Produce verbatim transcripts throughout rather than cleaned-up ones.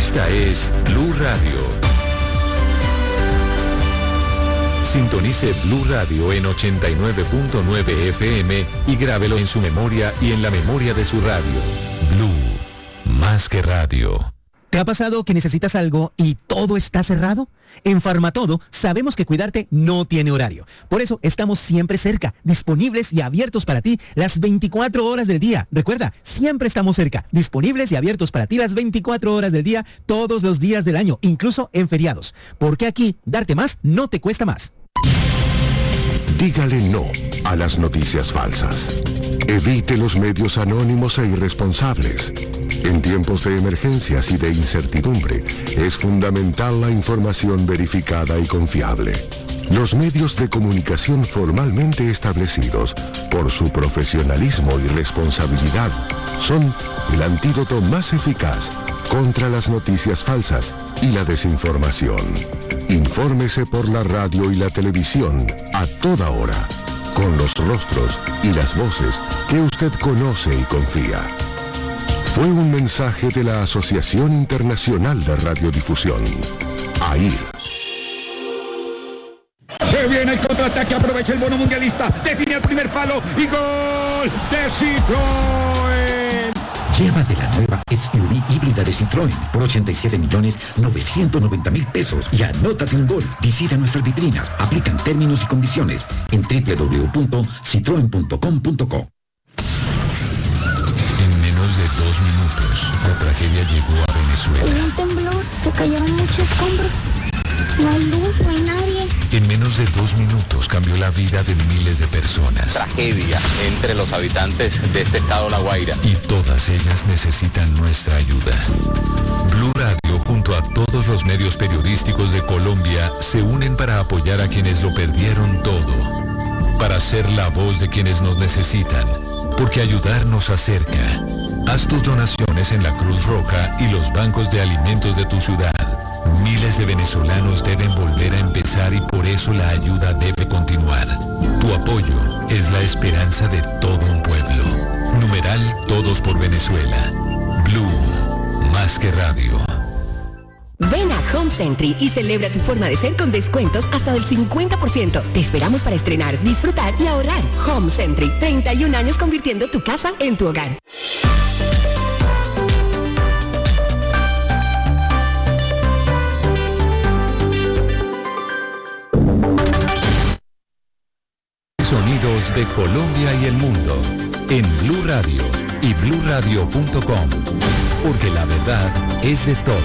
Esta es Blue Radio. Sintonice Blue Radio en ochenta y nueve punto nueve F M y grábelo en su memoria y en la memoria de su radio. Blue, más que radio. ¿Te ha pasado que necesitas algo y todo está cerrado? En Farmatodo sabemos que cuidarte no tiene horario. Por eso estamos siempre cerca, disponibles y abiertos para ti las veinticuatro horas del día. Recuerda, siempre estamos cerca, disponibles y abiertos para ti las veinticuatro horas del día, todos los días del año, incluso en feriados. Porque aquí, darte más no te cuesta más. Dígale no a las noticias falsas. Evite los medios anónimos e irresponsables. En tiempos de emergencias y de incertidumbre, es fundamental la información verificada y confiable. Los medios de comunicación formalmente establecidos, por su profesionalismo y responsabilidad, son el antídoto más eficaz contra las noticias falsas y la desinformación. Infórmese por la radio y la televisión a toda hora, con los rostros y las voces que usted conoce y confía. Fue un mensaje de la Asociación Internacional de Radiodifusión, A I R. Se viene el contraataque, aprovecha el bono mundialista, define el primer palo y gol de Citroën. Llévate la nueva S U V híbrida de Citroën por ochenta y siete millones novecientos noventa mil pesos y anótate un gol. Visita nuestras vitrinas, aplican términos y condiciones en doble u doble u doble u punto citroen punto com punto co. En menos de dos minutos, la tragedia llegó a Venezuela. Hubo un temblor, se cayeron muchos escombros. No hay luz, no hay nadie. En menos de dos minutos cambió la vida de miles de personas. Tragedia entre los habitantes de este estado La Guaira. Y todas ellas necesitan nuestra ayuda. Blue Radio, junto a todos los medios periodísticos de Colombia, se unen para apoyar a quienes lo perdieron todo. Para ser la voz de quienes nos necesitan. Porque ayudar nos acerca. Haz tus donaciones en la Cruz Roja y los bancos de alimentos de tu ciudad. Miles de venezolanos deben volver a empezar y por eso la ayuda debe continuar. Tu apoyo es la esperanza de todo un pueblo. Numeral Todos por Venezuela. Blue, más que radio. Ven a Home Century y celebra tu forma de ser con descuentos hasta del cincuenta por ciento. Te esperamos para estrenar, disfrutar y ahorrar. Home Century, treinta y un años convirtiendo tu casa en tu hogar. Sonidos de Colombia y el mundo en Blue Radio y blue radio punto com, porque la verdad es de todos.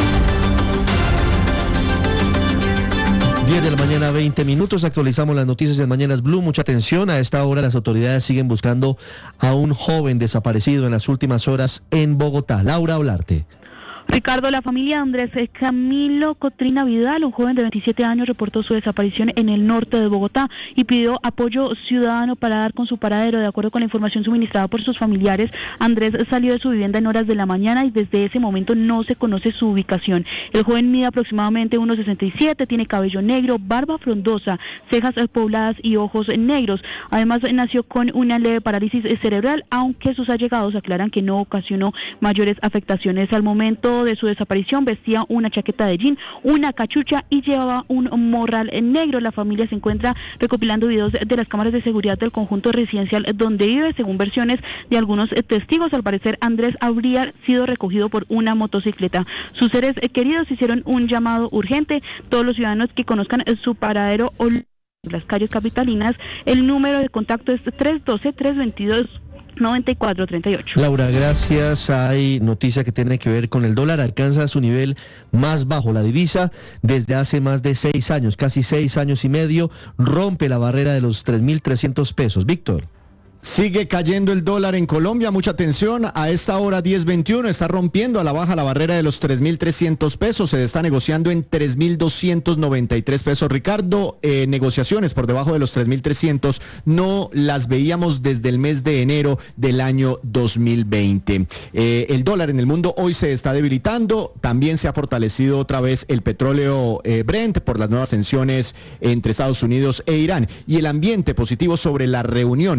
diez de la mañana, veinte minutos, actualizamos las noticias de Mañanas Blue. Mucha atención, a esta hora las autoridades siguen buscando a un joven desaparecido en las últimas horas en Bogotá. Laura Olarte. Ricardo, la familia de Andrés Camilo Cotrina Vidal, un joven de veintisiete años, reportó su desaparición en el norte de Bogotá y pidió apoyo ciudadano para dar con su paradero. De acuerdo con la información suministrada por sus familiares, Andrés salió de su vivienda en horas de la mañana y desde ese momento no se conoce su ubicación. El joven mide aproximadamente uno sesenta y siete, tiene cabello negro, barba frondosa, cejas pobladas y ojos negros. Además, nació con una leve parálisis cerebral, aunque sus allegados aclaran que no ocasionó mayores afectaciones. Al momento de su desaparición vestía una chaqueta de jean, una cachucha y llevaba un morral negro. La familia se encuentra recopilando videos de las cámaras de seguridad del conjunto residencial donde vive. Según versiones de algunos testigos, al parecer Andrés habría sido recogido por una motocicleta. Sus seres queridos hicieron un llamado urgente. Todos los ciudadanos que conozcan su paradero o las calles capitalinas, el número de contacto es tres uno dos, tres dos dos, noventa y cuatro treinta y ocho. Laura, gracias. Hay noticia que tiene que ver con el dólar. Alcanza su nivel más bajo. La divisa desde hace más de seis años, casi seis años y medio, rompe la barrera de los tres mil trescientos pesos. Víctor. Sigue cayendo el dólar en Colombia, mucha atención, a esta hora diez veintiuno está rompiendo a la baja la barrera de los tres mil trescientos pesos, se está negociando en tres mil doscientos noventa y tres pesos. Ricardo, eh, negociaciones por debajo de los tres mil trescientos no las veíamos desde el mes de enero del año dos mil veinte. Eh, el dólar en el mundo hoy se está debilitando, también se ha fortalecido otra vez el petróleo eh, Brent por las nuevas tensiones entre Estados Unidos e Irán y el ambiente positivo sobre la reunión que tendrá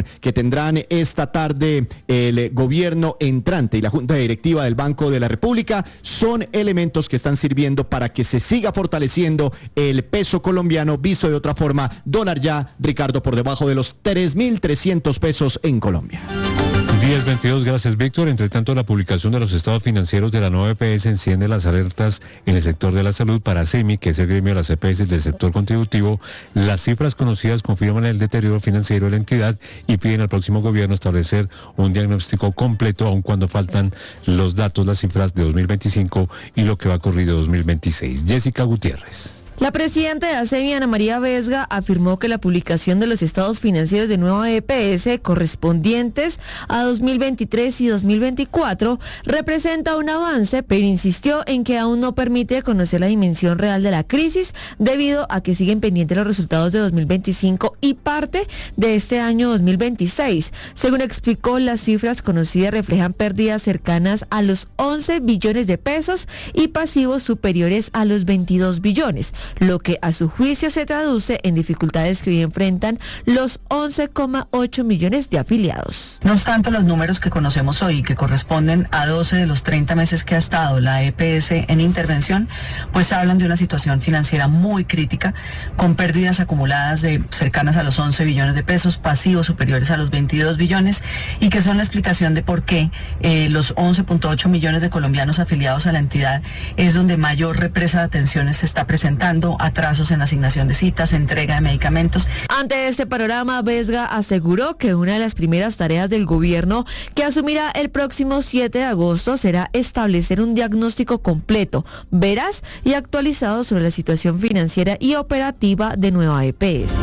tendrán esta tarde el gobierno entrante y la Junta Directiva del Banco de la República son elementos que están sirviendo para que se siga fortaleciendo el peso colombiano. Visto de otra forma, dólar ya, Ricardo, por debajo de los tres mil trescientos pesos en Colombia. diez veintidós, gracias Víctor. Entre tanto, la publicación de los estados financieros de la nueva E P S enciende las alertas en el sector de la salud. Para SEMI, que es el gremio de las E P S del sector contributivo, las cifras conocidas confirman el deterioro financiero de la entidad y piden al próximo gobierno establecer un diagnóstico completo, aun cuando faltan los datos, las cifras de dos mil veinticinco y lo que va a ocurrir de dos mil veintiséis. Jessica Gutiérrez. La presidenta de ASEMI, Ana María Vesga, afirmó que la publicación de los estados financieros de nueva E P S correspondientes a dos mil veintitrés y dos mil veinticuatro representa un avance, pero insistió en que aún no permite conocer la dimensión real de la crisis debido a que siguen pendientes los resultados de dos mil veinticinco y parte de este año dos mil veintiséis. Según explicó, las cifras conocidas reflejan pérdidas cercanas a los once billones de pesos y pasivos superiores a los veintidós billones. Lo que a su juicio se traduce en dificultades que hoy enfrentan los once coma ocho millones de afiliados. No obstante, los números que conocemos hoy, que corresponden a doce de los treinta meses que ha estado la E P S en intervención, pues hablan de una situación financiera muy crítica, con pérdidas acumuladas de cercanas a los once billones de pesos, pasivos superiores a los veintidós billones, y que son la explicación de por qué eh, los once punto ocho millones de colombianos afiliados a la entidad es donde mayor represa de atenciones se está presentando, atrasos en asignación de citas, entrega de medicamentos. Ante este panorama, Vesga aseguró que una de las primeras tareas del gobierno que asumirá el próximo siete de agosto será establecer un diagnóstico completo, veraz y actualizado sobre la situación financiera y operativa de nueva E P S.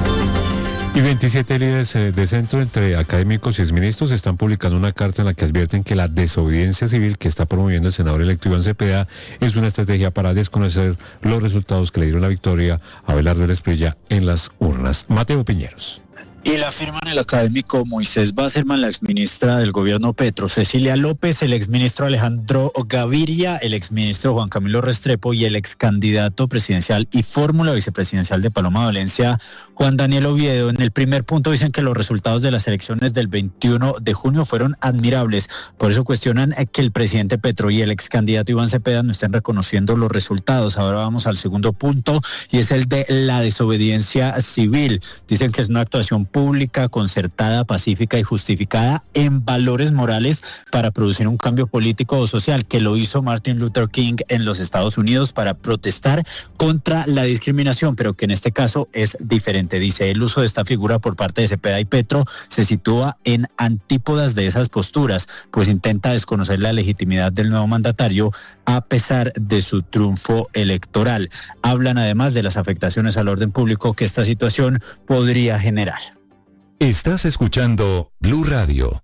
Y veintisiete líderes de centro, entre académicos y exministros, están publicando una carta en la que advierten que la desobediencia civil que está promoviendo el senador electo Iván Cepeda es una estrategia para desconocer los resultados que le dieron la victoria a Abelardo Esprilla en las urnas. Mateo Piñeros. Y la firman el académico Moisés Basserman, la exministra del gobierno Petro, Cecilia López, el exministro Alejandro Gaviria, el exministro Juan Camilo Restrepo y el excandidato presidencial y fórmula vicepresidencial de Paloma Valencia, Juan Daniel Oviedo. En el primer punto dicen que los resultados de las elecciones del veintiuno de junio fueron admirables. Por eso cuestionan que el presidente Petro y el excandidato Iván Cepeda no estén reconociendo los resultados. Ahora vamos al segundo punto y es el de la desobediencia civil. Dicen que es una actuación pública, concertada, pacífica y justificada en valores morales para producir un cambio político o social, que lo hizo Martin Luther King en los Estados Unidos para protestar contra la discriminación, pero que en este caso es diferente. Dice, el uso de esta figura por parte de Cepeda y Petro se sitúa en antípodas de esas posturas, pues intenta desconocer la legitimidad del nuevo mandatario a pesar de su triunfo electoral. Hablan además de las afectaciones al orden público que esta situación podría generar. Estás escuchando Blue Radio.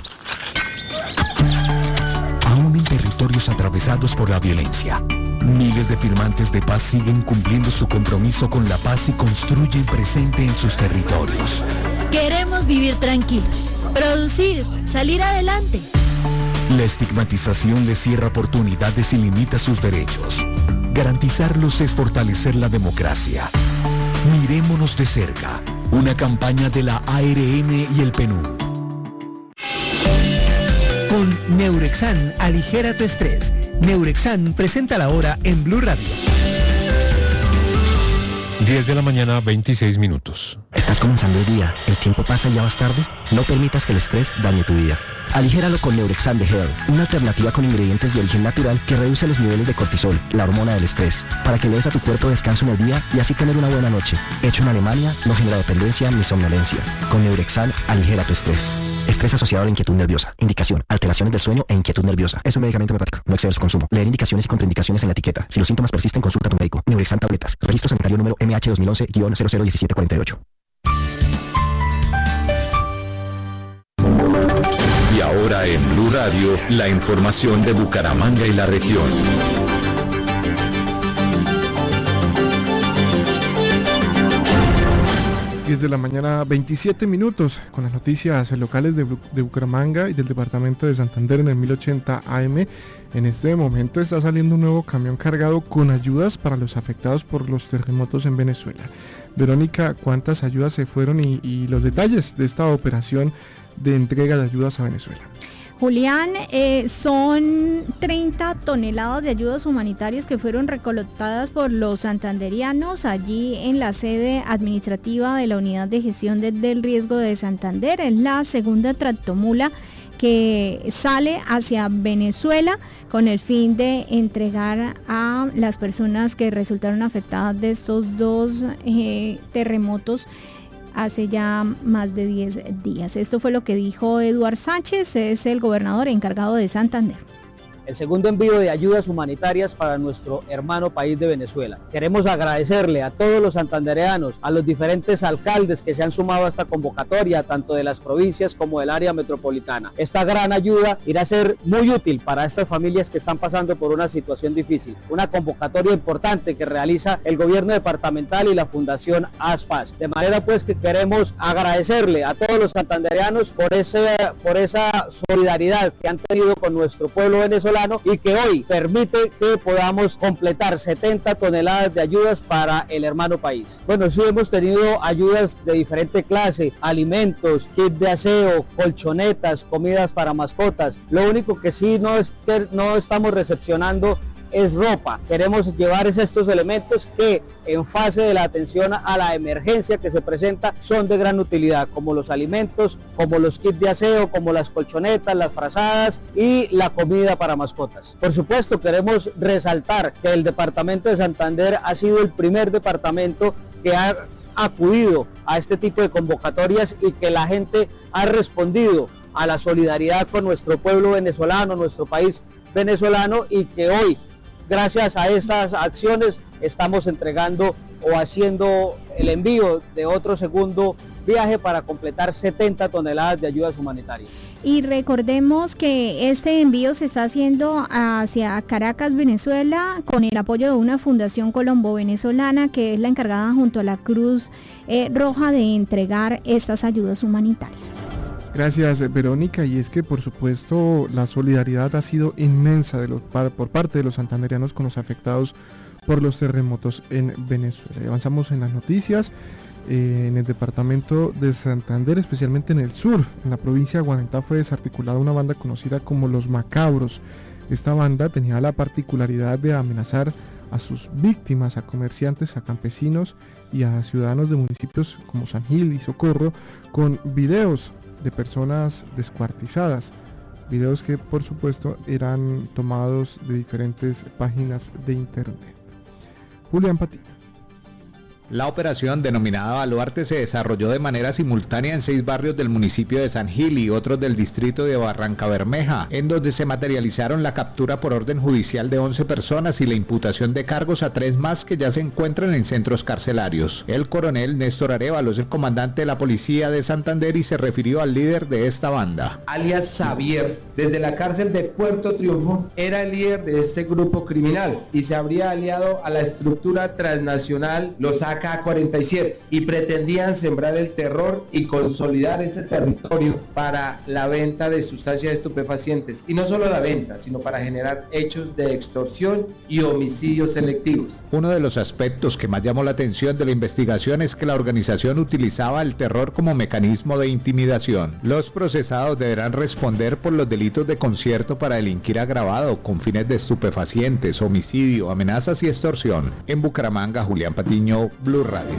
Aún en territorios atravesados por la violencia, miles de firmantes de paz siguen cumpliendo su compromiso con la paz y construyen presente en sus territorios. Queremos vivir tranquilos, producir, salir adelante. La estigmatización les cierra oportunidades y limita sus derechos. Garantizarlos es fortalecer la democracia. Mirémonos de cerca. Una campaña de la A R N y el P N U D. Con Neurexan, aligera tu estrés. Neurexan presenta la hora en Blue Radio. diez de la mañana, veintiséis minutos. ¿Estás comenzando el día? ¿El tiempo pasa y ya vas tarde? No permitas que el estrés dañe tu día. Aligéralo con Neurexan de Hair, una alternativa con ingredientes de origen natural que reduce los niveles de cortisol, la hormona del estrés, para que le des a tu cuerpo descanso en el día y así tener una buena noche. Hecho en Alemania, no genera dependencia ni somnolencia. Con Neurexan, aligera tu estrés. Estrés asociado a la inquietud nerviosa. Indicación: alteraciones del sueño e inquietud nerviosa. Es un medicamento homeopático. No excede su consumo. Leer indicaciones y contraindicaciones en la etiqueta. Si los síntomas persisten, consulta a tu médico. Neurexan tabletas. Registro sanitario número M H dos mil once guion cero cero diecisiete cuarenta y ocho. Y ahora en Blue Radio, la información de Bucaramanga y la región. diez de la mañana, veintisiete minutos, con las noticias locales de, de Bucaramanga y del departamento de Santander en el mil ochenta A M. En este momento está saliendo un nuevo camión cargado con ayudas para los afectados por los terremotos en Venezuela. Verónica, ¿cuántas ayudas se fueron y, y los detalles de esta operación de entrega de ayudas a Venezuela? Julián, eh, son treinta toneladas de ayudas humanitarias que fueron recolectadas por los santanderianos allí en la sede administrativa de la Unidad de Gestión de, del Riesgo de Santander. Es la segunda tractomula que sale hacia Venezuela con el fin de entregar a las personas que resultaron afectadas de estos dos eh, terremotos hace ya más de diez días. Esto fue lo que dijo Eduard Sánchez, es el gobernador encargado de Santander. El segundo envío de ayudas humanitarias para nuestro hermano país de Venezuela. Queremos agradecerle a todos los santandereanos, a los diferentes alcaldes que se han sumado a esta convocatoria, tanto de las provincias como del área metropolitana. Esta gran ayuda irá a ser muy útil para estas familias que están pasando por una situación difícil. Una convocatoria importante que realiza el gobierno departamental y la Fundación ASFAS. De manera pues que queremos agradecerle a todos los santandereanos por, ese, por esa solidaridad que han tenido con nuestro pueblo venezolano y que hoy permite que podamos completar setenta toneladas de ayudas para el hermano país. Bueno, sí hemos tenido ayudas de diferente clase, alimentos, kit de aseo, colchonetas, comidas para mascotas. Lo único que sí no, es, que no estamos recepcionando es ropa. Queremos llevar estos elementos que en fase de la atención a la emergencia que se presenta son de gran utilidad, como los alimentos, como los kits de aseo, como las colchonetas, las frazadas y la comida para mascotas. Por supuesto, queremos resaltar que el departamento de Santander ha sido el primer departamento que ha acudido a este tipo de convocatorias y que la gente ha respondido a la solidaridad con nuestro pueblo venezolano, nuestro país venezolano, y que hoy, gracias a estas acciones, estamos entregando o haciendo el envío de otro segundo viaje para completar setenta toneladas de ayudas humanitarias. Y recordemos que este envío se está haciendo hacia Caracas, Venezuela, con el apoyo de una fundación colombo-venezolana que es la encargada junto a la Cruz eh, Roja de entregar estas ayudas humanitarias. Gracias, Verónica, y es que por supuesto la solidaridad ha sido inmensa de los, por parte de los santandereanos con los afectados por los terremotos en Venezuela. Avanzamos en las noticias. Eh, en el departamento de Santander, especialmente en el sur, en la provincia de Guanentá, fue desarticulada una banda conocida como Los Macabros. Esta banda tenía la particularidad de amenazar a sus víctimas, a comerciantes, a campesinos y a ciudadanos de municipios como San Gil y Socorro, con videos de personas descuartizadas, videos que por supuesto eran tomados de diferentes páginas de internet. Julián Patiño. La operación denominada Baluarte se desarrolló de manera simultánea en seis barrios del municipio de San Gil y otros del distrito de Barranca Bermeja, en donde se materializaron la captura por orden judicial de once personas y la imputación de cargos a tres más que ya se encuentran en centros carcelarios. El coronel Néstor Arévalo es el comandante de la policía de Santander y se refirió al líder de esta banda. Alias Xavier, desde la cárcel de Puerto Triunfo, era el líder de este grupo criminal y se habría aliado a la estructura transnacional Los A K cuarenta y siete y pretendían sembrar el terror y consolidar este territorio para la venta de sustancias estupefacientes, y no solo la venta, sino para generar hechos de extorsión y homicidios selectivos. Uno de los aspectos que más llamó la atención de la investigación es que la organización utilizaba el terror como mecanismo de intimidación. Los procesados deberán responder por los delitos de concierto para delinquir agravado con fines de estupefacientes, homicidio, amenazas y extorsión. En Bucaramanga, Julián Patiño, Blue Radio.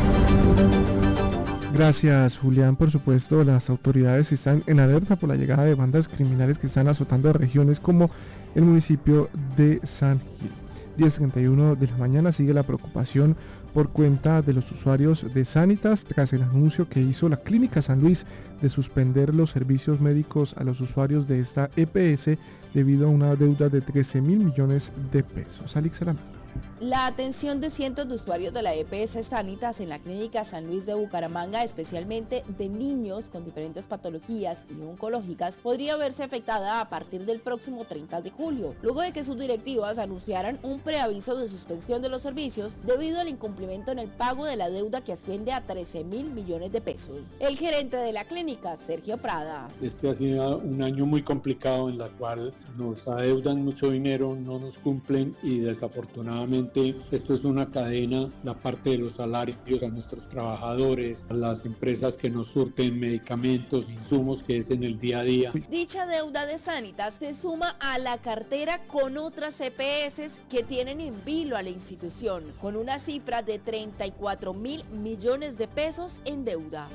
Gracias, Julián. Por supuesto, las autoridades están en alerta por la llegada de bandas criminales que están azotando a regiones como el municipio de San Gil. diez treinta y uno de la mañana sigue la preocupación por cuenta de los usuarios de Sanitas tras el anuncio que hizo la Clínica San Luis de suspender los servicios médicos a los usuarios de esta E P S debido a una deuda de trece mil millones de pesos. Alix Alamán. La atención de cientos de usuarios de la E P S Sanitas en la Clínica San Luis de Bucaramanga, especialmente de niños con diferentes patologías y oncológicas, podría verse afectada a partir del próximo treinta de julio, luego de que sus directivas anunciaran un preaviso de suspensión de los servicios debido al incumplimiento en el pago de la deuda que asciende a trece mil millones de pesos. El gerente de la clínica, Sergio Prada. Este ha sido un año muy complicado en la cual nos adeudan mucho dinero, no nos cumplen y desafortunadamente esto es una cadena, la parte de los salarios a nuestros trabajadores, a las empresas que nos surten medicamentos, insumos, que es en el día a día. Dicha deuda de Sanitas se suma a la cartera con otras E P S que tienen en vilo a la institución, con una cifra de treinta y cuatro mil millones de pesos en deuda.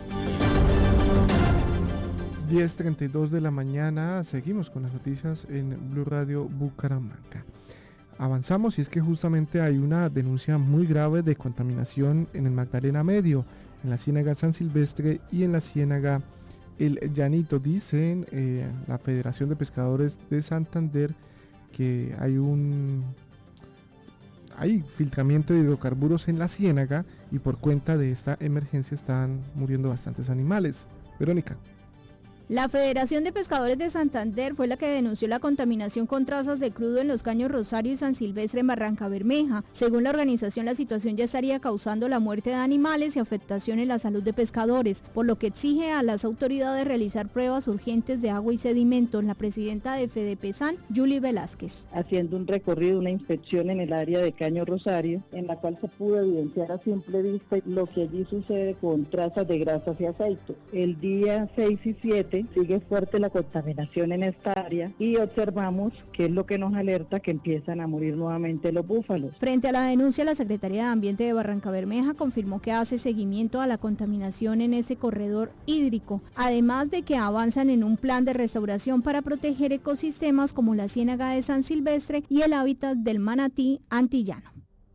diez treinta y dos de la mañana, seguimos con las noticias en Blue Radio Bucaramanga. Avanzamos y es que justamente hay una denuncia muy grave de contaminación en el Magdalena Medio, en la Ciénaga San Silvestre y en la Ciénaga El Llanito. Dicen eh, la Federación de Pescadores de Santander que hay un hay filtramiento de hidrocarburos en la ciénaga y por cuenta de esta emergencia están muriendo bastantes animales. Verónica. La Federación de Pescadores de Santander fue la que denunció la contaminación con trazas de crudo en los caños Rosario y San Silvestre en Barranca Bermeja. Según la organización, la situación ya estaría causando la muerte de animales y afectación en la salud de pescadores, por lo que exige a las autoridades realizar pruebas urgentes de agua y sedimentos. La presidenta de FEDEPESAN, Julie Velázquez. Haciendo un recorrido, una inspección en el área de Caño Rosario, en la cual se pudo evidenciar a simple vista lo que allí sucede con trazas de grasas y aceite. El día seis y siete sigue fuerte la contaminación en esta área y observamos que es lo que nos alerta que empiezan a morir nuevamente los búfalos. Frente a la denuncia, la Secretaría de Ambiente de Barranca Bermeja confirmó que hace seguimiento a la contaminación en ese corredor hídrico, además de que avanzan en un plan de restauración para proteger ecosistemas como la Ciénaga de San Silvestre y el hábitat del manatí antillano.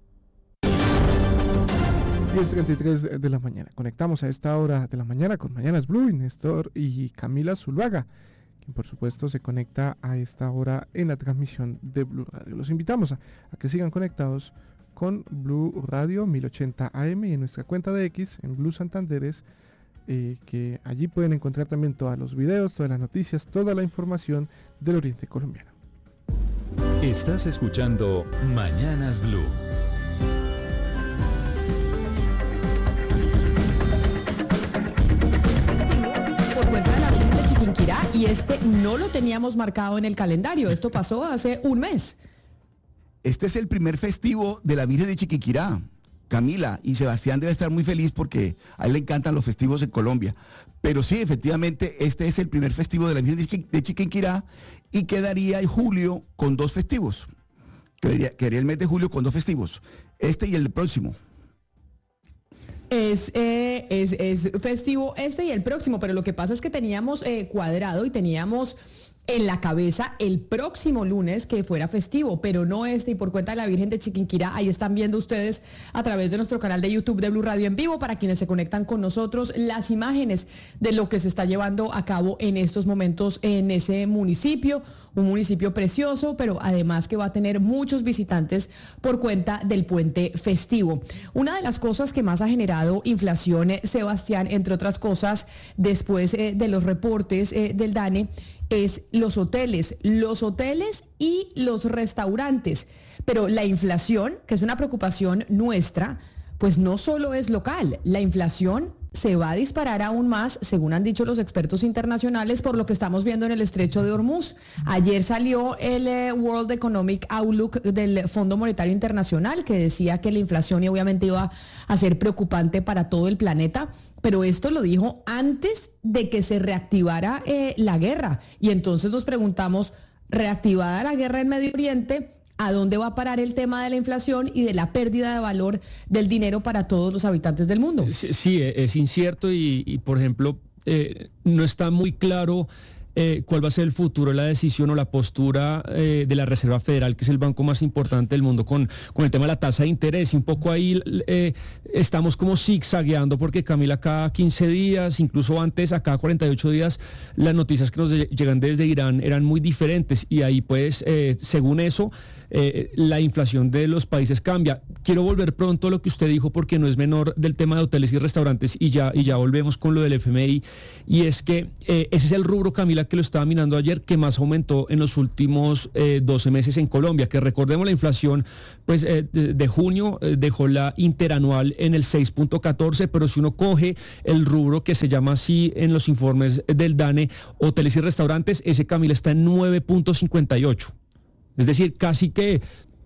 diez treinta y tres de la mañana. Conectamos a esta hora de la mañana con Mañanas Blue, Néstor y Camila Zuluaga, quien por supuesto se conecta a esta hora en la transmisión de Blue Radio. Los invitamos a, a que sigan conectados con Blue Radio mil ochenta A M y en nuestra cuenta de X en Blue Santanderes, eh, que allí pueden encontrar también todos los videos, todas las noticias, toda la información del Oriente Colombiano. Estás escuchando Mañanas Blue. Y este no lo teníamos marcado en el calendario. Esto pasó hace un mes. Este es el primer festivo de la Virgen de Chiquinquirá. Camila y Sebastián debe estar muy feliz porque a él le encantan los festivos en Colombia. Pero sí, efectivamente, este es el primer festivo de la Virgen de Chiquinquirá y quedaría en julio con dos festivos. Quedaría, quedaría el mes de julio con dos festivos. Este y el próximo. Es, eh, es, es festivo este y el próximo, pero lo que pasa es que teníamos eh, cuadrado y teníamos en la cabeza el próximo lunes que fuera festivo, pero no este, y por cuenta de la Virgen de Chiquinquirá. Ahí están viendo ustedes a través de nuestro canal de YouTube de Blue Radio en vivo, para quienes se conectan con nosotros, las imágenes de lo que se está llevando a cabo en estos momentos en ese municipio, un municipio precioso, pero además que va a tener muchos visitantes por cuenta del puente festivo. Una de las cosas que más ha generado inflación, eh, Sebastián, entre otras cosas, después eh, de los reportes eh, del DANE, es los hoteles, los hoteles y los restaurantes. Pero la inflación, que es una preocupación nuestra, pues no solo es local, la inflación se va a disparar aún más, según han dicho los expertos internacionales, por lo que estamos viendo en el Estrecho de Hormuz. Ayer salió el eh, World Economic Outlook del Fondo Monetario Internacional, que decía que la inflación y obviamente iba a ser preocupante para todo el planeta, pero esto lo dijo antes de que se reactivara eh, la guerra. Y entonces nos preguntamos, reactivada la guerra en Medio Oriente, ¿a dónde va a parar el tema de la inflación y de la pérdida de valor del dinero para todos los habitantes del mundo? Sí, sí es incierto y, y por ejemplo, eh, no está muy claro eh, cuál va a ser el futuro, la decisión o la postura eh, de la Reserva Federal, que es el banco más importante del mundo, con, con el tema de la tasa de interés. Y un poco ahí eh, estamos como zigzagueando, porque Camila, cada quince días, incluso antes, a cada cuarenta y ocho días, las noticias que nos llegan desde Irán eran muy diferentes. Y ahí pues, eh, según eso, eh, la inflación de los países cambia. Quiero volver pronto a lo que usted dijo porque no es menor del tema de hoteles y restaurantes y ya, y ya volvemos con lo del F M I, y es que eh, ese es el rubro, Camila, que lo estaba mirando ayer, que más aumentó en los últimos eh, doce meses en Colombia, que recordemos la inflación pues eh, de, de junio eh, dejó la interanual en el seis punto catorce, pero si uno coge el rubro que se llama así en los informes del DANE, hoteles y restaurantes, ese, Camila, está en nueve punto cincuenta y ocho, es decir, casi que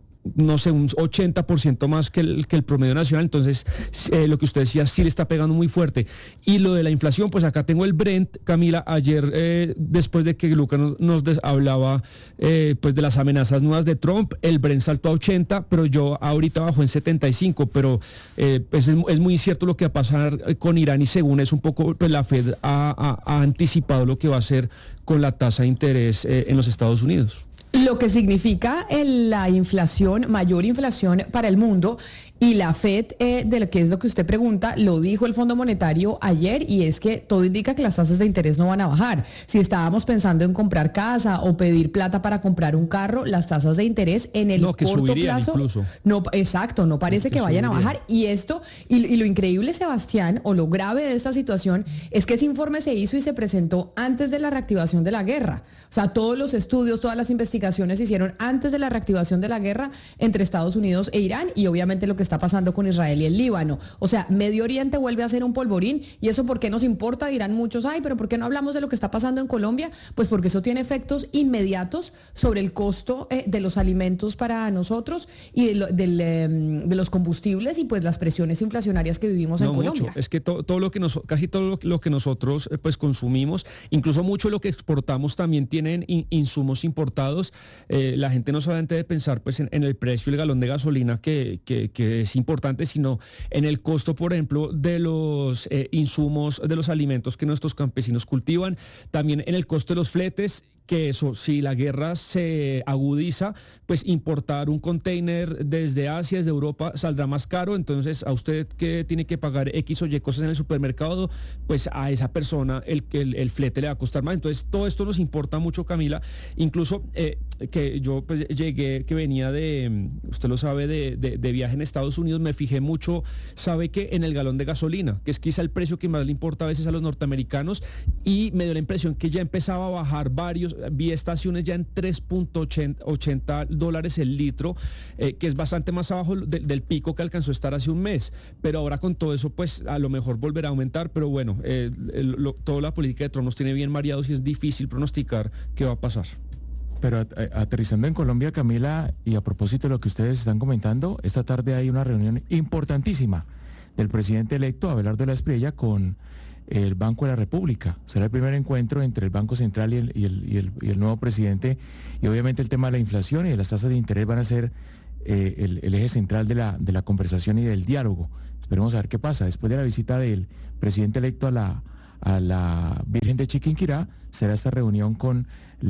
no sé, un ochenta por ciento más que el, que el promedio nacional. Entonces, eh, lo que usted decía, sí le está pegando muy fuerte. Y lo de la inflación, pues acá tengo el Brent, Camila, ayer, eh, después de que Lucas nos, nos des, hablaba eh, pues de las amenazas nuevas de Trump, el Brent saltó a ochenta, pero yo ahorita bajó en setenta y cinco, pero eh, pues es, es muy cierto lo que va a pasar con Irán, y según es un poco, pues la Fed ha, ha, ha anticipado lo que va a hacer con la tasa de interés eh, en los Estados Unidos. Lo que significa el, la inflación, mayor inflación para el mundo. Y la Fed, eh, de lo que es lo que usted pregunta, lo dijo el Fondo Monetario ayer, y es que todo indica que las tasas de interés no van a bajar. Si estábamos pensando en comprar casa o pedir plata para comprar un carro, las tasas de interés en el no, que corto subirían plazo, incluso. no, exacto, no parece que, que vayan subirían. a bajar. Y esto, y, y lo increíble, Sebastián, o lo grave de esta situación, es que ese informe se hizo y se presentó antes de la reactivación de la guerra. O sea, todos los estudios, todas las investigaciones se hicieron antes de la reactivación de la guerra entre Estados Unidos e Irán, y obviamente lo que está pasando con Israel y el Líbano. O sea, Medio Oriente vuelve a ser un polvorín, y eso ¿por qué nos importa? Dirán muchos, ay, pero ¿por qué no hablamos de lo que está pasando en Colombia? Pues porque eso tiene efectos inmediatos sobre el costo eh, de los alimentos para nosotros y de, lo, del, eh, de los combustibles, y pues las presiones inflacionarias que vivimos no, en Colombia. Mucho. Es que to, todo lo que nos, casi todo lo, lo que nosotros eh, pues consumimos, incluso mucho de lo que exportamos también tienen in, insumos importados. Eh, la gente no solamente debe pensar pues en, en el precio del galón de gasolina, que, que, que es importante, sino en el costo, por ejemplo, de los eh, insumos, de los alimentos que nuestros campesinos cultivan, también en el costo de los fletes, que eso, si la guerra se agudiza, pues importar un container desde Asia, desde Europa, saldrá más caro. Entonces, a usted que tiene que pagar X o Y cosas en el supermercado, pues a esa persona el, el, el flete le va a costar más. Entonces, todo esto nos importa mucho, Camila. Incluso eh, que yo pues, llegué, que venía de, usted lo sabe, de, de, de viaje en Estados Unidos, me fijé mucho, sabe que en el galón de gasolina, que es quizá el precio que más le importa a veces a los norteamericanos, y me dio la impresión que ya empezaba a bajar varios. Vi estaciones ya en tres punto ochenta dólares el litro, eh, que es bastante más abajo de, del pico que alcanzó a estar hace un mes, pero ahora con todo eso pues a lo mejor volverá a aumentar, pero bueno, eh, el, lo, toda la política de Trump nos tiene bien mareados y es difícil pronosticar qué va a pasar. Pero aterrizando en Colombia, Camila, y a propósito de lo que ustedes están comentando, esta tarde hay una reunión importantísima del presidente electo, Abelardo de la Espriella, con el Banco de la República. Será el primer encuentro entre el Banco Central y el, y el, y el, y el nuevo presidente, y obviamente el tema de la inflación y de las tasas de interés van a ser eh, el, el eje central de la, de la conversación y del diálogo. Esperemos a ver qué pasa. Después de la visita del presidente electo a la, a la Virgen de Chiquinquirá, será esta reunión con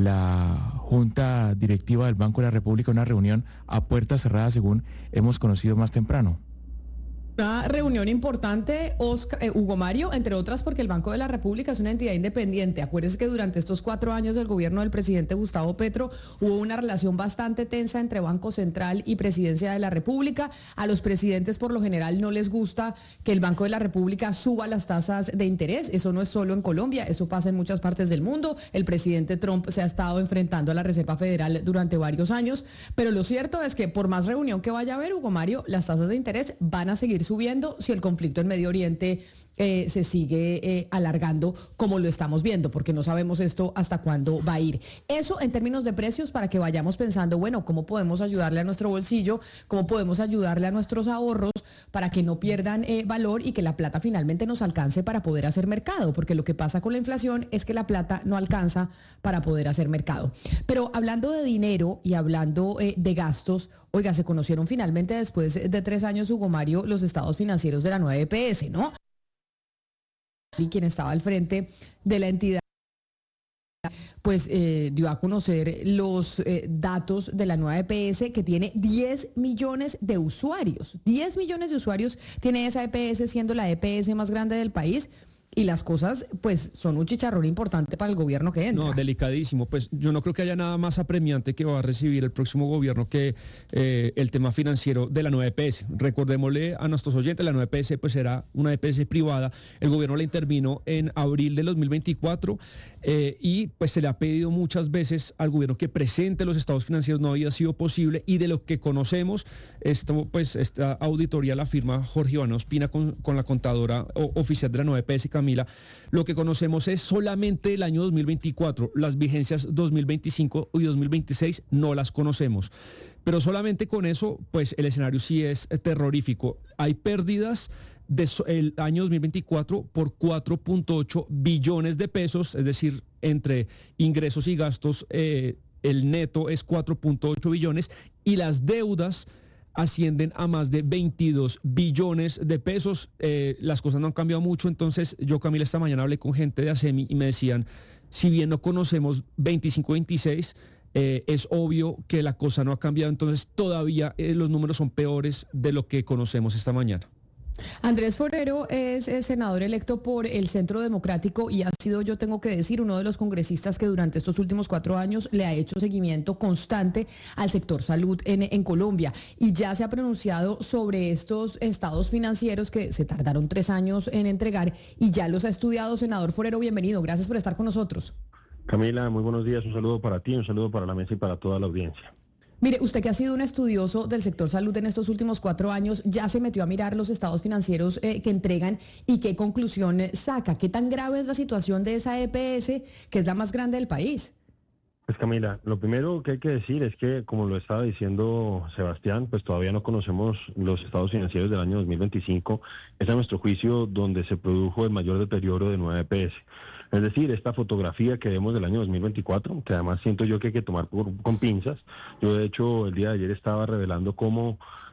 la Junta Directiva del Banco de la República, una reunión a puertas cerradas según hemos conocido más temprano. Una reunión importante, Oscar, eh, Hugo Mario, entre otras porque el Banco de la República es una entidad independiente. Acuérdense que durante estos cuatro años del gobierno del presidente Gustavo Petro hubo una relación bastante tensa entre Banco Central y Presidencia de la República. A los presidentes por lo general no les gusta que el Banco de la República suba las tasas de interés. Eso no es solo en Colombia, eso pasa en muchas partes del mundo. El presidente Trump se ha estado enfrentando a la Reserva Federal durante varios años, pero lo cierto es que por más reunión que vaya a haber, Hugo Mario, las tasas de interés van a seguir subiendo si el conflicto en Medio Oriente eh, se sigue eh, alargando como lo estamos viendo, porque no sabemos esto hasta cuándo va a ir. Eso en términos de precios, para que vayamos pensando, bueno, cómo podemos ayudarle a nuestro bolsillo, cómo podemos ayudarle a nuestros ahorros para que no pierdan eh, valor y que la plata finalmente nos alcance para poder hacer mercado, porque lo que pasa con la inflación es que la plata no alcanza para poder hacer mercado. Pero hablando de dinero y hablando eh, de gastos, oiga, se conocieron finalmente después de tres años, Hugo Mario, los estados financieros de la nueva E P S, ¿no? Y quien estaba al frente de la entidad, pues eh, dio a conocer los eh, datos de la nueva E P S, que tiene diez millones de usuarios. diez millones de usuarios tiene esa E P S, siendo la E P S más grande del país. Y las cosas, pues, son un chicharrón importante para el gobierno que entra. No, delicadísimo. Pues yo no creo que haya nada más apremiante que va a recibir el próximo gobierno que eh, el tema financiero de la nueva E P S. Recordémosle a nuestros oyentes, la nueva E P S pues era una E P S privada. El gobierno la intervino en abril del dos mil veinticuatro eh, y pues se le ha pedido muchas veces al gobierno que presente los estados financieros. No había sido posible y de lo que conocemos, esto, pues esta auditoría la firma Jorge Iván Ospina con, con la contadora o, oficial de la nueva E P S, Camila. Lo que conocemos es solamente el año dos mil veinticuatro, las vigencias dos mil veinticinco y dos mil veintiséis no las conocemos. Pero solamente con eso, pues el escenario sí es terrorífico. Hay pérdidas del año dos mil veinticuatro por cuatro punto ocho billones de pesos, es decir, entre ingresos y gastos, eh, el neto es cuatro punto ocho billones y las deudas ascienden a más de veintidós billones de pesos. Eh, las cosas no han cambiado mucho, entonces yo, Camila, esta mañana hablé con gente de ASEMI y me decían, si bien no conocemos veinticinco veintiséis, eh, es obvio que la cosa no ha cambiado, entonces todavía eh, los números son peores de lo que conocemos esta mañana. Andrés Forero es, es senador electo por el Centro Democrático y ha sido, yo tengo que decir, uno de los congresistas que durante estos últimos cuatro años le ha hecho seguimiento constante al sector salud en, en Colombia y ya se ha pronunciado sobre estos estados financieros que se tardaron tres años en entregar y ya los ha estudiado. Senador Forero, bienvenido, gracias por estar con nosotros. Camila, muy buenos días, un saludo para ti, un saludo para la mesa y para toda la audiencia. Mire, usted que ha sido un estudioso del sector salud en estos últimos cuatro años, ya se metió a mirar los estados financieros eh, que entregan y qué conclusión eh, saca. ¿Qué tan grave es la situación de esa E P S, que es la más grande del país? Pues Camila, lo primero que hay que decir es que, como lo estaba diciendo Sebastián, pues todavía no conocemos los estados financieros del año dos mil veinticinco. Es a nuestro juicio donde se produjo el mayor deterioro de nueva E P S. Es decir, esta fotografía que vemos del año dos mil veinticuatro, que además siento yo que hay que tomar por, con pinzas. Yo de hecho el día de ayer estaba revelando cómo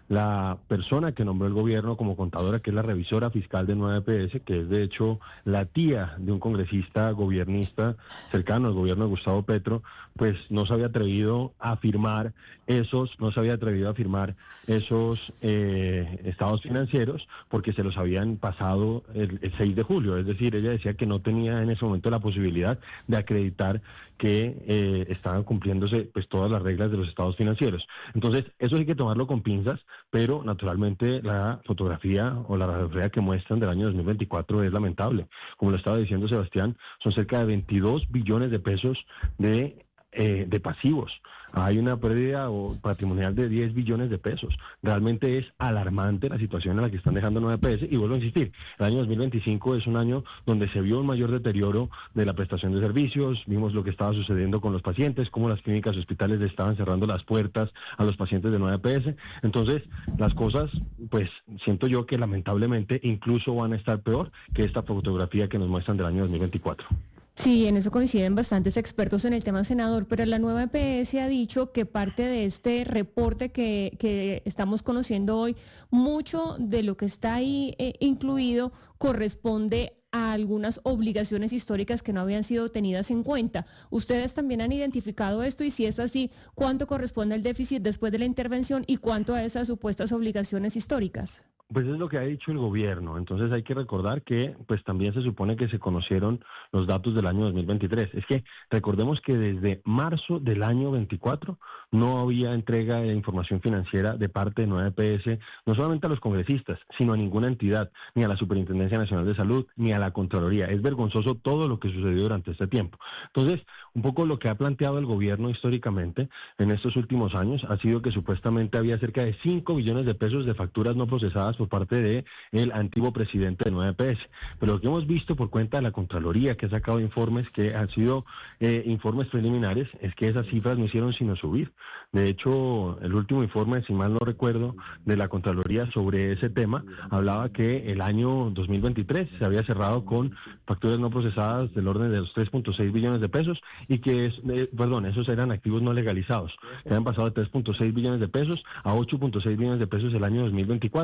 la persona que nombró el gobierno como contadora, que es la revisora fiscal de nueva E P S, que es de hecho la tía de un congresista gobiernista cercano al gobierno de Gustavo Petro, pues no se había atrevido a firmar esos, no se había atrevido a firmar esos eh, estados financieros porque se los habían pasado el, el seis de julio. Es decir, ella decía que no tenía en ese momento la posibilidad de acreditar que eh, estaban cumpliéndose pues todas las reglas de los estados financieros. Entonces, eso hay que tomarlo con pinzas, pero naturalmente la fotografía o la radiografía que muestran del año dos mil veinticuatro es lamentable. Como lo estaba diciendo Sebastián, son cerca de veintidós billones de pesos de Eh, de pasivos. Hay una pérdida o patrimonial de diez billones de pesos. Realmente es alarmante la situación en la que están dejando nueva E P S y vuelvo a insistir, el año dos mil veinticinco es un año donde se vio un mayor deterioro de la prestación de servicios, vimos lo que estaba sucediendo con los pacientes, cómo las clínicas y hospitales le estaban cerrando las puertas a los pacientes de nueva E P S. Entonces, las cosas, pues siento yo que lamentablemente incluso van a estar peor que esta fotografía que nos muestran del año dos mil veinticuatro. Sí, en eso coinciden bastantes expertos en el tema, senador, pero la nueva E P S ha dicho que parte de este reporte que, que estamos conociendo hoy, mucho de lo que está ahí eh, incluido corresponde a algunas obligaciones históricas que no habían sido tenidas en cuenta. ¿Ustedes también han identificado esto? Y si es así, ¿cuánto corresponde al déficit después de la intervención y cuánto a esas supuestas obligaciones históricas? Pues es lo que ha dicho el gobierno, entonces hay que recordar que pues también se supone que se conocieron los datos del año dos mil veintitrés. Es que recordemos que desde marzo del año veinticuatro no había entrega de información financiera de parte de nueva E P S, no solamente a los congresistas, sino a ninguna entidad, ni a la Superintendencia Nacional de Salud, ni a la Contraloría. Es vergonzoso todo lo que sucedió durante este tiempo. Entonces, un poco lo que ha planteado el gobierno históricamente en estos últimos años ha sido que supuestamente había cerca de cinco billones de pesos de facturas no procesadas por parte de el antiguo presidente de nueva E P S. Pero lo que hemos visto por cuenta de la Contraloría, que ha sacado informes que han sido eh, informes preliminares, es que esas cifras no hicieron sino subir. De hecho, el último informe, si mal no recuerdo, de la Contraloría sobre ese tema, hablaba que el año dos mil veintitrés se había cerrado con facturas no procesadas del orden de los tres punto seis billones de pesos y que, es, eh, perdón, esos eran activos no legalizados, que habían pasado de tres punto seis billones de pesos a ocho punto seis billones de pesos el año dos mil veinticuatro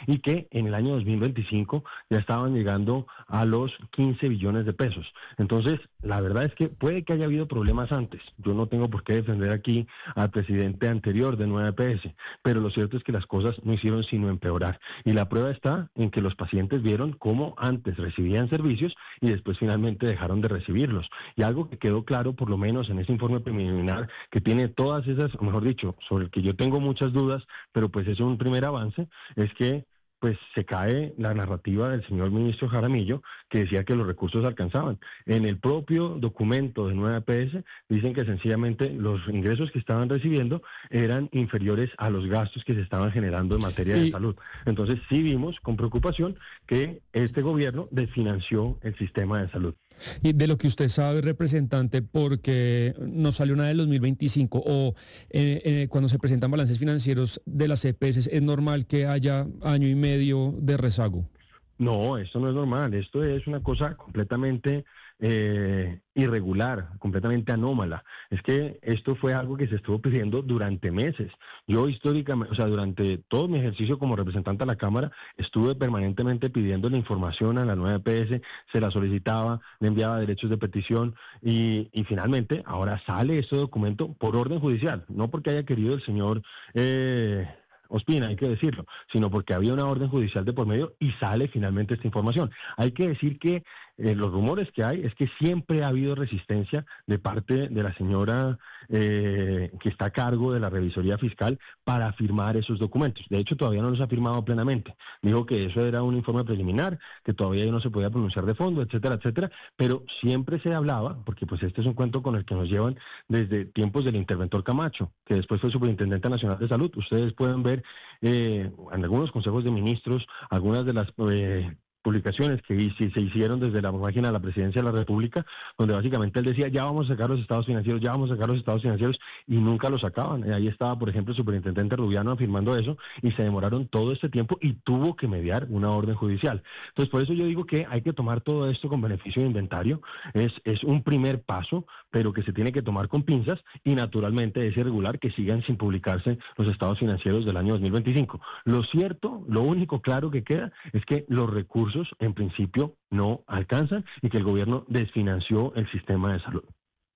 y que en el año dos mil veinticinco ya estaban llegando a los quince billones de pesos. Entonces, la verdad es que puede que haya habido problemas antes. Yo no tengo por qué defender aquí al presidente anterior de nueve E P S, pero lo cierto es que las cosas no hicieron sino empeorar. Y la prueba está en que los pacientes vieron cómo antes recibían servicios y después finalmente dejaron de recibirlos. Y algo que quedó claro, por lo menos en ese informe preliminar, que tiene todas esas, o mejor dicho, sobre el que yo tengo muchas dudas, pero pues es un primer avance, es que pues se cae la narrativa del señor ministro Jaramillo, que decía que los recursos alcanzaban. En el propio documento de nueve E P S dicen que sencillamente los ingresos que estaban recibiendo eran inferiores a los gastos que se estaban generando en materia de salud. Entonces sí vimos con preocupación que este gobierno desfinanció el sistema de salud. Y de lo que usted sabe, representante, porque no salió nada del dos mil veinticinco o eh, eh, cuando se presentan balances financieros de las E P S, ¿es normal que haya año y medio de rezago? No, esto no es normal, esto es una cosa completamente eh, irregular, completamente anómala. Es que esto fue algo que se estuvo pidiendo durante meses. Yo históricamente, o sea, durante todo mi ejercicio como representante a la Cámara, estuve permanentemente pidiendo la información a la nueve E P S, se la solicitaba, le enviaba derechos de petición y, y finalmente ahora sale este documento por orden judicial, no porque haya querido el señor... Eh, Ospina, hay que decirlo, sino porque había una orden judicial de por medio y sale finalmente esta información. Hay que decir que eh, los rumores que hay es que siempre ha habido resistencia de parte de la señora eh, que está a cargo de la revisoría fiscal para firmar esos documentos. De hecho, todavía no los ha firmado plenamente. Dijo que eso era un informe preliminar, que todavía no se podía pronunciar de fondo, etcétera, etcétera, pero siempre se hablaba, porque pues este es un cuento con el que nos llevan desde tiempos del interventor Camacho, que después fue Superintendente Nacional de Salud. Ustedes pueden ver Eh, en algunos consejos de ministros, algunas de las eh, publicaciones que se hicieron desde la página de la Presidencia de la República, donde básicamente él decía, ya vamos a sacar los estados financieros, ya vamos a sacar los estados financieros, y nunca los sacaban. Y ahí estaba, por ejemplo, el superintendente Rubiano afirmando eso, y se demoraron todo este tiempo y tuvo que mediar una orden judicial. Entonces, por eso yo digo que hay que tomar todo esto con beneficio de inventario. Es, es un primer paso, pero que se tiene que tomar con pinzas, y naturalmente es irregular que sigan sin publicarse los estados financieros del año dos mil veinticinco. Lo cierto, lo único claro que queda es que los recursos en principio no alcanzan y que el gobierno desfinanció el sistema de salud.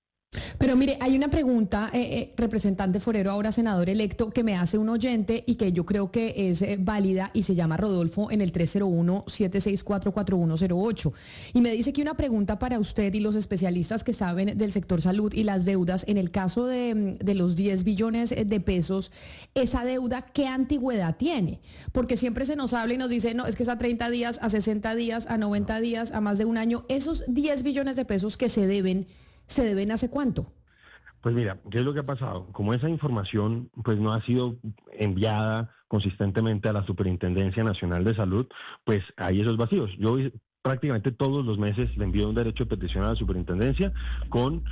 Pero mire, hay una pregunta, eh, eh, representante Forero, ahora senador electo, que me hace un oyente y que yo creo que es eh, válida, y se llama Rodolfo en el tres cero uno, siete seis cuatro, cuatro uno cero ocho. Y me dice que una pregunta para usted y los especialistas que saben del sector salud y las deudas. En el caso de, de los diez billones de pesos, ¿esa deuda qué antigüedad tiene? Porque siempre se nos habla y nos dice, no, es que es a treinta días, a sesenta días, a noventa días, a más de un año. Esos diez billones de pesos que se deben, ¿se deben hace cuánto? Pues mira, ¿qué es lo que ha pasado? Como esa información pues no ha sido enviada consistentemente a la Superintendencia Nacional de Salud, pues hay esos vacíos. Yo prácticamente todos los meses le envío un derecho de petición a la superintendencia con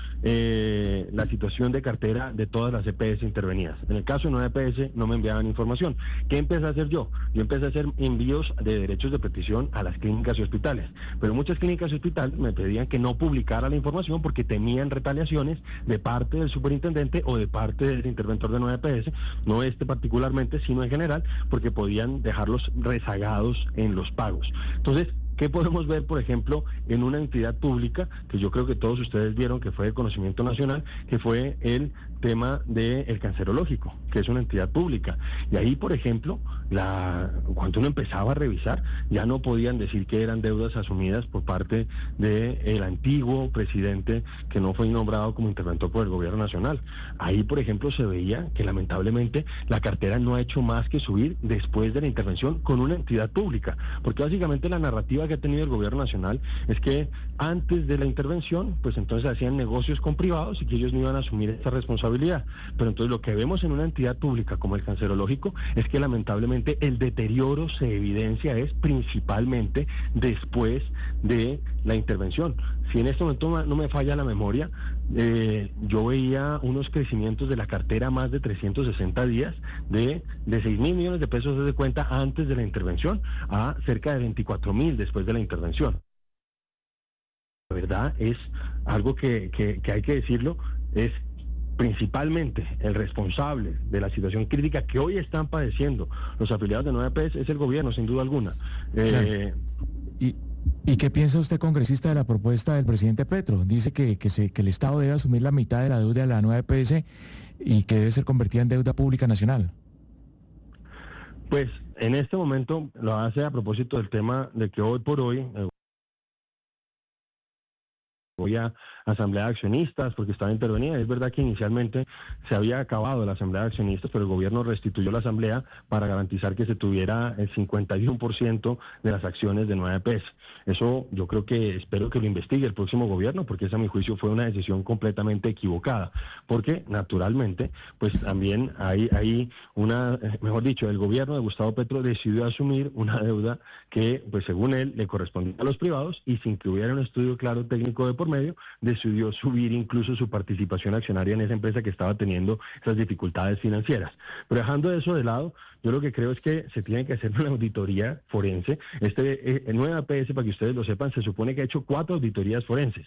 eh, la situación de cartera de todas las E P S intervenidas. En el caso de nueve E P S no me enviaban información. ¿Qué empecé a hacer yo? Yo empecé a hacer envíos de derechos de petición a las clínicas y hospitales, pero muchas clínicas y hospitales me pedían que no publicara la información porque temían retaliaciones de parte del superintendente o de parte del interventor de nueve E P S, no este particularmente, sino en general, porque podían dejarlos rezagados en los pagos. Entonces, ¿qué podemos ver, por ejemplo, en una entidad pública, que yo creo que todos ustedes vieron que fue de conocimiento nacional, que fue el tema del cancerológico, que es una entidad pública? Y ahí, por ejemplo, la, cuando uno empezaba a revisar, ya no podían decir que eran deudas asumidas por parte del antiguo presidente, que no fue nombrado como interventor por el gobierno nacional. Ahí, por ejemplo, se veía que lamentablemente la cartera no ha hecho más que subir después de la intervención con una entidad pública, porque básicamente la narrativa que ha tenido el gobierno nacional es que antes de la intervención, pues entonces hacían negocios con privados y que ellos no iban a asumir esta responsabilidad. Pero entonces lo que vemos en una entidad pública como el cancerológico es que lamentablemente el deterioro se evidencia es principalmente después de la intervención. Si en este momento no me falla la memoria, eh, yo veía unos crecimientos de la cartera más de trescientos sesenta días de, de seis mil millones de pesos de cuenta antes de la intervención a cerca de veinticuatro mil después de la intervención. La verdad es algo que, que, que hay que decirlo, es principalmente el responsable de la situación crítica que hoy están padeciendo los afiliados de nueve E P S es el gobierno, sin duda alguna. Eh, ¿Y, ¿Y qué piensa usted, congresista, de la propuesta del presidente Petro? Dice que, que, se, que el Estado debe asumir la mitad de la deuda de la nueve E P S y que debe ser convertida en deuda pública nacional. Pues en este momento lo hace a propósito del tema de que hoy por hoy... Eh, voy a asamblea de accionistas porque estaba intervenida. Es verdad que inicialmente se había acabado la asamblea de accionistas, pero el gobierno restituyó la asamblea para garantizar que se tuviera el cincuenta y uno por ciento de las acciones de nueve E P S. Eso yo creo que espero que lo investigue el próximo gobierno, porque esa a mi juicio fue una decisión completamente equivocada, porque naturalmente pues también hay, hay una, mejor dicho, el gobierno de Gustavo Petro decidió asumir una deuda que pues según él le correspondía a los privados y sin que hubiera un estudio claro técnico de por medio, decidió subir incluso su participación accionaria en esa empresa que estaba teniendo esas dificultades financieras. Pero dejando eso de lado, yo lo que creo es que se tiene que hacer una auditoría forense. Este eh, nueve E P S, para que ustedes lo sepan, se supone que ha hecho cuatro auditorías forenses.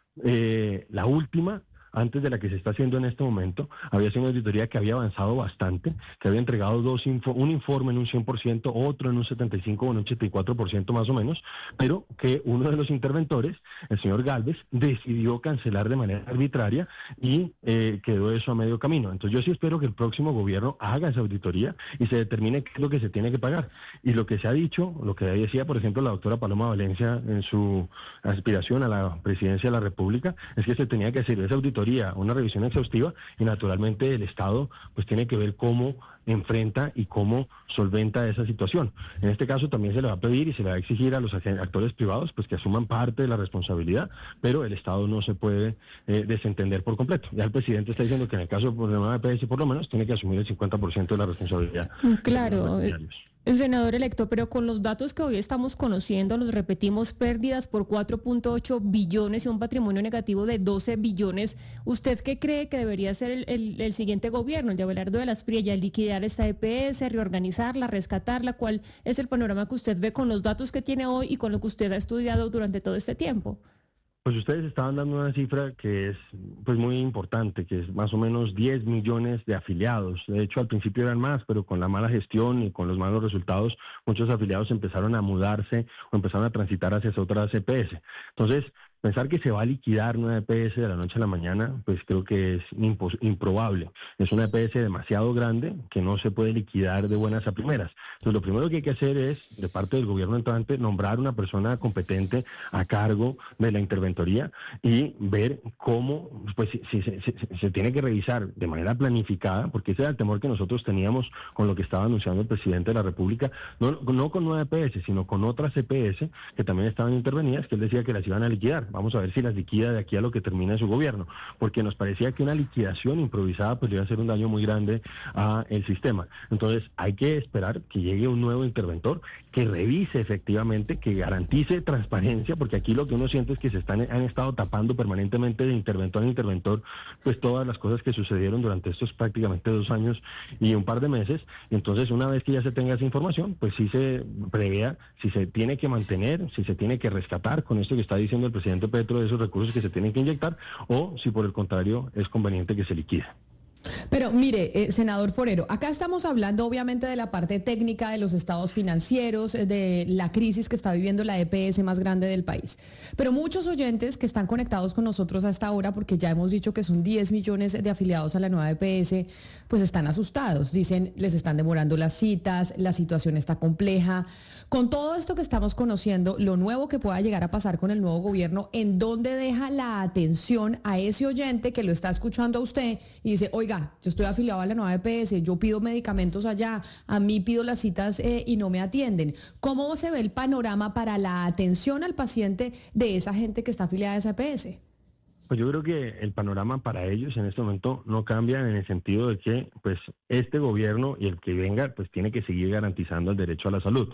Eh, la última, antes de la que se está haciendo en este momento, había sido una auditoría que había avanzado bastante, que había entregado dos info, un informe en un cien por ciento, otro en un setenta y cinco por ciento o en un ochenta y cuatro por ciento más o menos, pero que uno de los interventores, el señor Galvez, decidió cancelar de manera arbitraria y eh, quedó eso a medio camino. Entonces yo sí espero que el próximo gobierno haga esa auditoría y se determine qué es lo que se tiene que pagar. Y lo que se ha dicho, lo que decía por ejemplo la doctora Paloma Valencia en su aspiración a la presidencia de la República, es que se tenía que hacer esa auditoría, una revisión exhaustiva, y naturalmente el Estado pues tiene que ver cómo enfrenta y cómo solventa esa situación. En este caso también se le va a pedir y se le va a exigir a los actores privados pues que asuman parte de la responsabilidad, pero el Estado no se puede eh, desentender por completo. Ya el presidente está diciendo que en el caso de la nueve E P S por lo menos tiene que asumir el cincuenta por ciento de la responsabilidad. Claro. Senador electo, pero con los datos que hoy estamos conociendo, los repetimos, pérdidas por cuatro punto ocho billones y un patrimonio negativo de doce billones, ¿usted qué cree que debería ser el, el, el siguiente gobierno, el de Abelardo de la Espriella, liquidar esta E P S, reorganizarla, rescatarla? ¿Cuál es el panorama que usted ve con los datos que tiene hoy y con lo que usted ha estudiado durante todo este tiempo? Pues ustedes estaban dando una cifra que es pues muy importante, que es más o menos diez millones de afiliados. De hecho, al principio eran más, pero con la mala gestión y con los malos resultados, muchos afiliados empezaron a mudarse o empezaron a transitar hacia otras E P S. Entonces, pensar que se va a liquidar una E P S de la noche a la mañana, pues creo que es improbable. Es una E P S demasiado grande que no se puede liquidar de buenas a primeras. Entonces, lo primero que hay que hacer es, de parte del gobierno entrante, nombrar una persona competente a cargo de la interventoría y ver cómo, pues si, si, si, si, si se tiene que revisar de manera planificada, porque ese era el temor que nosotros teníamos con lo que estaba anunciando el presidente de la República, no, no con nueve E P S, sino con otras E P S que también estaban intervenidas, que él decía que las iban a liquidar. Vamos a ver si las liquida de aquí a lo que termine su gobierno, porque nos parecía que una liquidación improvisada pues le iba a hacer un daño muy grande al sistema. Entonces hay que esperar que llegue un nuevo interventor que revise efectivamente, que garantice transparencia, porque aquí lo que uno siente es que se están han estado tapando permanentemente de interventor a interventor pues todas las cosas que sucedieron durante estos prácticamente dos años y un par de meses. Entonces, una vez que ya se tenga esa información, pues sí se prevea si se tiene que mantener, si se tiene que rescatar con esto que está diciendo el presidente Petro de esos recursos que se tienen que inyectar, o si por el contrario es conveniente que se liquide. Pero mire, eh, senador Forero, acá estamos hablando obviamente de la parte técnica de los estados financieros, de la crisis que está viviendo la E P S más grande del país. Pero muchos oyentes que están conectados con nosotros a esta hora, porque ya hemos dicho que son diez millones de afiliados a la nueva E P S, pues están asustados. Dicen, les están demorando las citas, la situación está compleja. Con todo esto que estamos conociendo, lo nuevo que pueda llegar a pasar con el nuevo gobierno, ¿en dónde deja la atención a ese oyente que lo está escuchando a usted y dice, oiga, yo estoy afiliado a la nueva E P S, yo pido medicamentos allá, a mí pido las citas eh, y no me atienden? ¿Cómo se ve el panorama para la atención al paciente de esa gente que está afiliada a esa E P S? Pues yo creo que el panorama para ellos en este momento no cambia en el sentido de que pues este gobierno y el que venga pues tiene que seguir garantizando el derecho a la salud.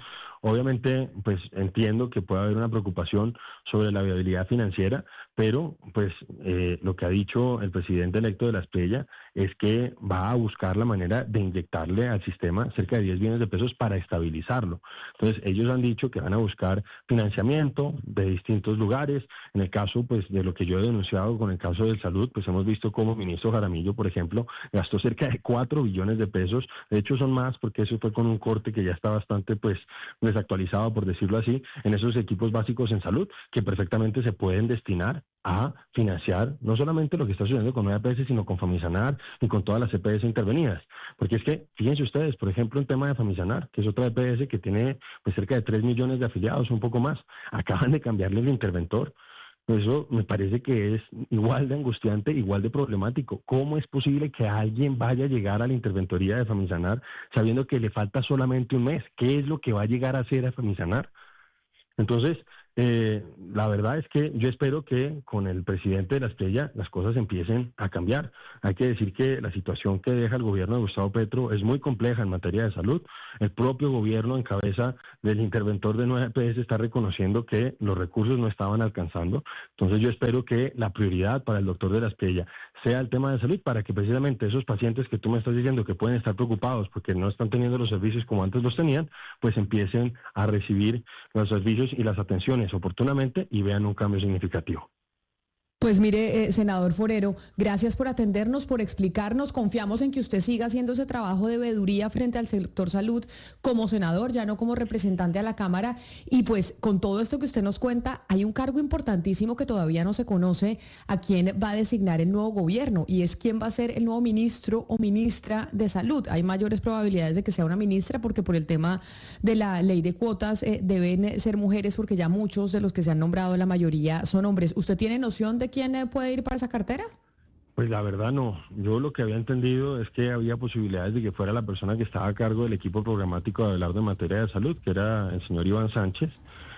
Obviamente, pues entiendo que puede haber una preocupación sobre la viabilidad financiera, pero pues eh, lo que ha dicho el presidente electo de La Espriella es que va a buscar la manera de inyectarle al sistema cerca de diez billones de pesos para estabilizarlo. Entonces, ellos han dicho que van a buscar financiamiento de distintos lugares. En el caso pues de lo que yo he denunciado con el caso de salud, pues hemos visto cómo el ministro Jaramillo, por ejemplo, gastó cerca de cuatro billones de pesos. De hecho, son más porque eso fue con un corte que ya está bastante pues desactualizado, por decirlo así, en esos equipos básicos en salud que perfectamente se pueden destinar a financiar no solamente lo que está sucediendo con nueve E P S, sino con Famisanar y con todas las E P S intervenidas. Porque es que, fíjense ustedes, por ejemplo, en tema de Famisanar, que es otra E P S que tiene pues cerca de tres millones de afiliados, un poco más, acaban de cambiarle el interventor. Eso me parece que es igual de angustiante, igual de problemático. ¿Cómo es posible que alguien vaya a llegar a la interventoría de Famisanar sabiendo que le falta solamente un mes? ¿Qué es lo que va a llegar a hacer a Famisanar? Entonces, eh, la verdad es que yo espero que con el presidente de La Espriella las cosas empiecen a cambiar. Hay que decir que la situación que deja el gobierno de Gustavo Petro es muy compleja en materia de salud. El propio gobierno, en cabeza del interventor de nueve E P S, está reconociendo que los recursos no estaban alcanzando. Entonces yo espero que la prioridad para el doctor de La Espriella sea el tema de salud, para que precisamente esos pacientes que tú me estás diciendo que pueden estar preocupados porque no están teniendo los servicios como antes los tenían, pues empiecen a recibir los servicios y las atenciones oportunamente y vean un cambio significativo. Pues mire, eh, senador Forero, gracias por atendernos, por explicarnos. Confiamos en que usted siga haciendo ese trabajo de veeduría frente al sector salud como senador, ya no como representante a la Cámara. Y pues con todo esto que usted nos cuenta, hay un cargo importantísimo que todavía no se conoce a quién va a designar el nuevo gobierno, y es quién va a ser el nuevo ministro o ministra de salud. Hay mayores probabilidades de que sea una ministra porque por el tema de la ley de cuotas eh, deben ser mujeres, porque ya muchos de los que se han nombrado, la mayoría son hombres. ¿Usted tiene noción de quién puede ir para esa cartera? Pues la verdad no. Yo lo que había entendido es que había posibilidades de que fuera la persona que estaba a cargo del equipo programático de Abelardo en materia de salud, que era el señor Iván Sánchez.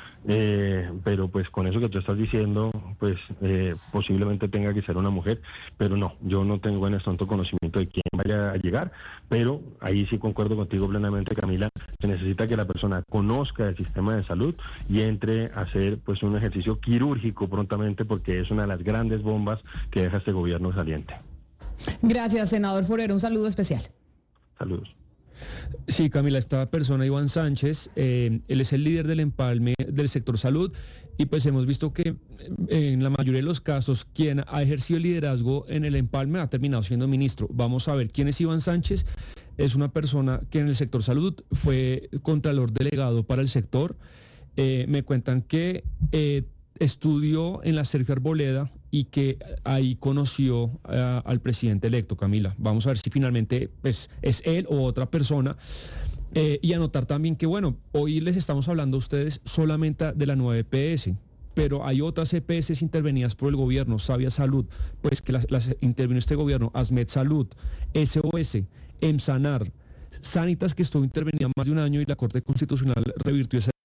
Eh, pero pues con eso que tú estás diciendo, pues eh, posiblemente tenga que ser una mujer, pero no, yo no tengo en este tanto conocimiento de quién vaya a llegar, pero ahí sí concuerdo contigo plenamente, Camila. Se necesita que la persona conozca el sistema de salud y entre a hacer pues un ejercicio quirúrgico prontamente, porque es una de las grandes bombas que deja este gobierno saliente. Gracias, senador Forero, un saludo especial. Saludos. Sí, Camila, esta persona, Iván Sánchez, eh, él es el líder del empalme del sector salud, y pues hemos visto que eh, en la mayoría de los casos quien ha ejercido el liderazgo en el empalme ha terminado siendo ministro. Vamos a ver quién es Iván Sánchez. Es una persona que en el sector salud fue contralor delegado para el sector. Eh, me cuentan que eh, estudió en la Sergio Arboleda y que ahí conoció uh, al presidente electo, Camila. Vamos a ver si finalmente pues, es él o otra persona. Eh, y anotar también que, bueno, hoy les estamos hablando a ustedes solamente de la nueve E P S, pero hay otras E P S intervenidas por el gobierno, Sabia Salud, pues que las, las intervino este gobierno, Asmed Salud, S O S, Emsanar, Sanitas, que estuvo intervenida más de un año y la Corte Constitucional revirtió esa.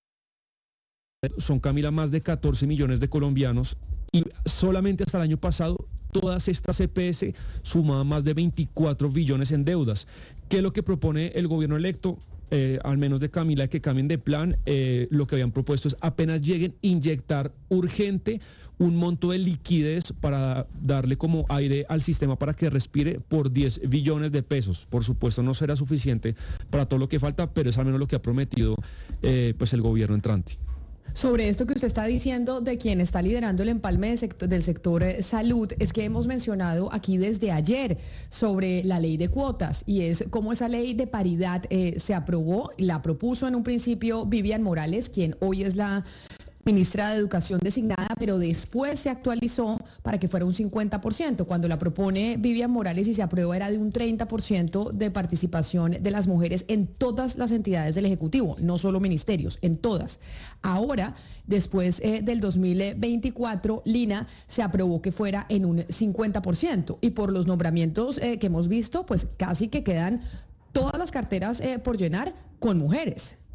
Son, Camila, más de catorce millones de colombianos, y solamente hasta el año pasado todas estas E P S sumaban más de veinticuatro billones en deudas. ¿Qué es lo que propone el gobierno electo? Eh, al menos de Camila, que cambien de plan. Eh, lo que habían propuesto es apenas lleguen, inyectar urgente un monto de liquidez para darle como aire al sistema para que respire por diez billones de pesos. Por supuesto no será suficiente para todo lo que falta, pero es al menos lo que ha prometido eh, pues el gobierno entrante. Sobre esto que usted está diciendo de quien está liderando el empalme de sector, del sector eh, salud, es que hemos mencionado aquí desde ayer sobre la ley de cuotas, y es cómo esa ley de paridad eh, se aprobó, la propuso en un principio Vivian Morales, quien hoy es la ministra de Educación designada, pero después se actualizó para que fuera un cincuenta por ciento. Cuando la propone Vivian Morales y se aprueba era de un treinta por ciento de participación de las mujeres en todas las entidades del Ejecutivo, no solo ministerios, en todas. Ahora, después eh, del dos mil veinticuatro, Lina, se aprobó que fuera en un cincuenta por ciento, y por los nombramientos eh, que hemos visto, pues casi que quedan todas las carteras eh, por llenar con mujeres.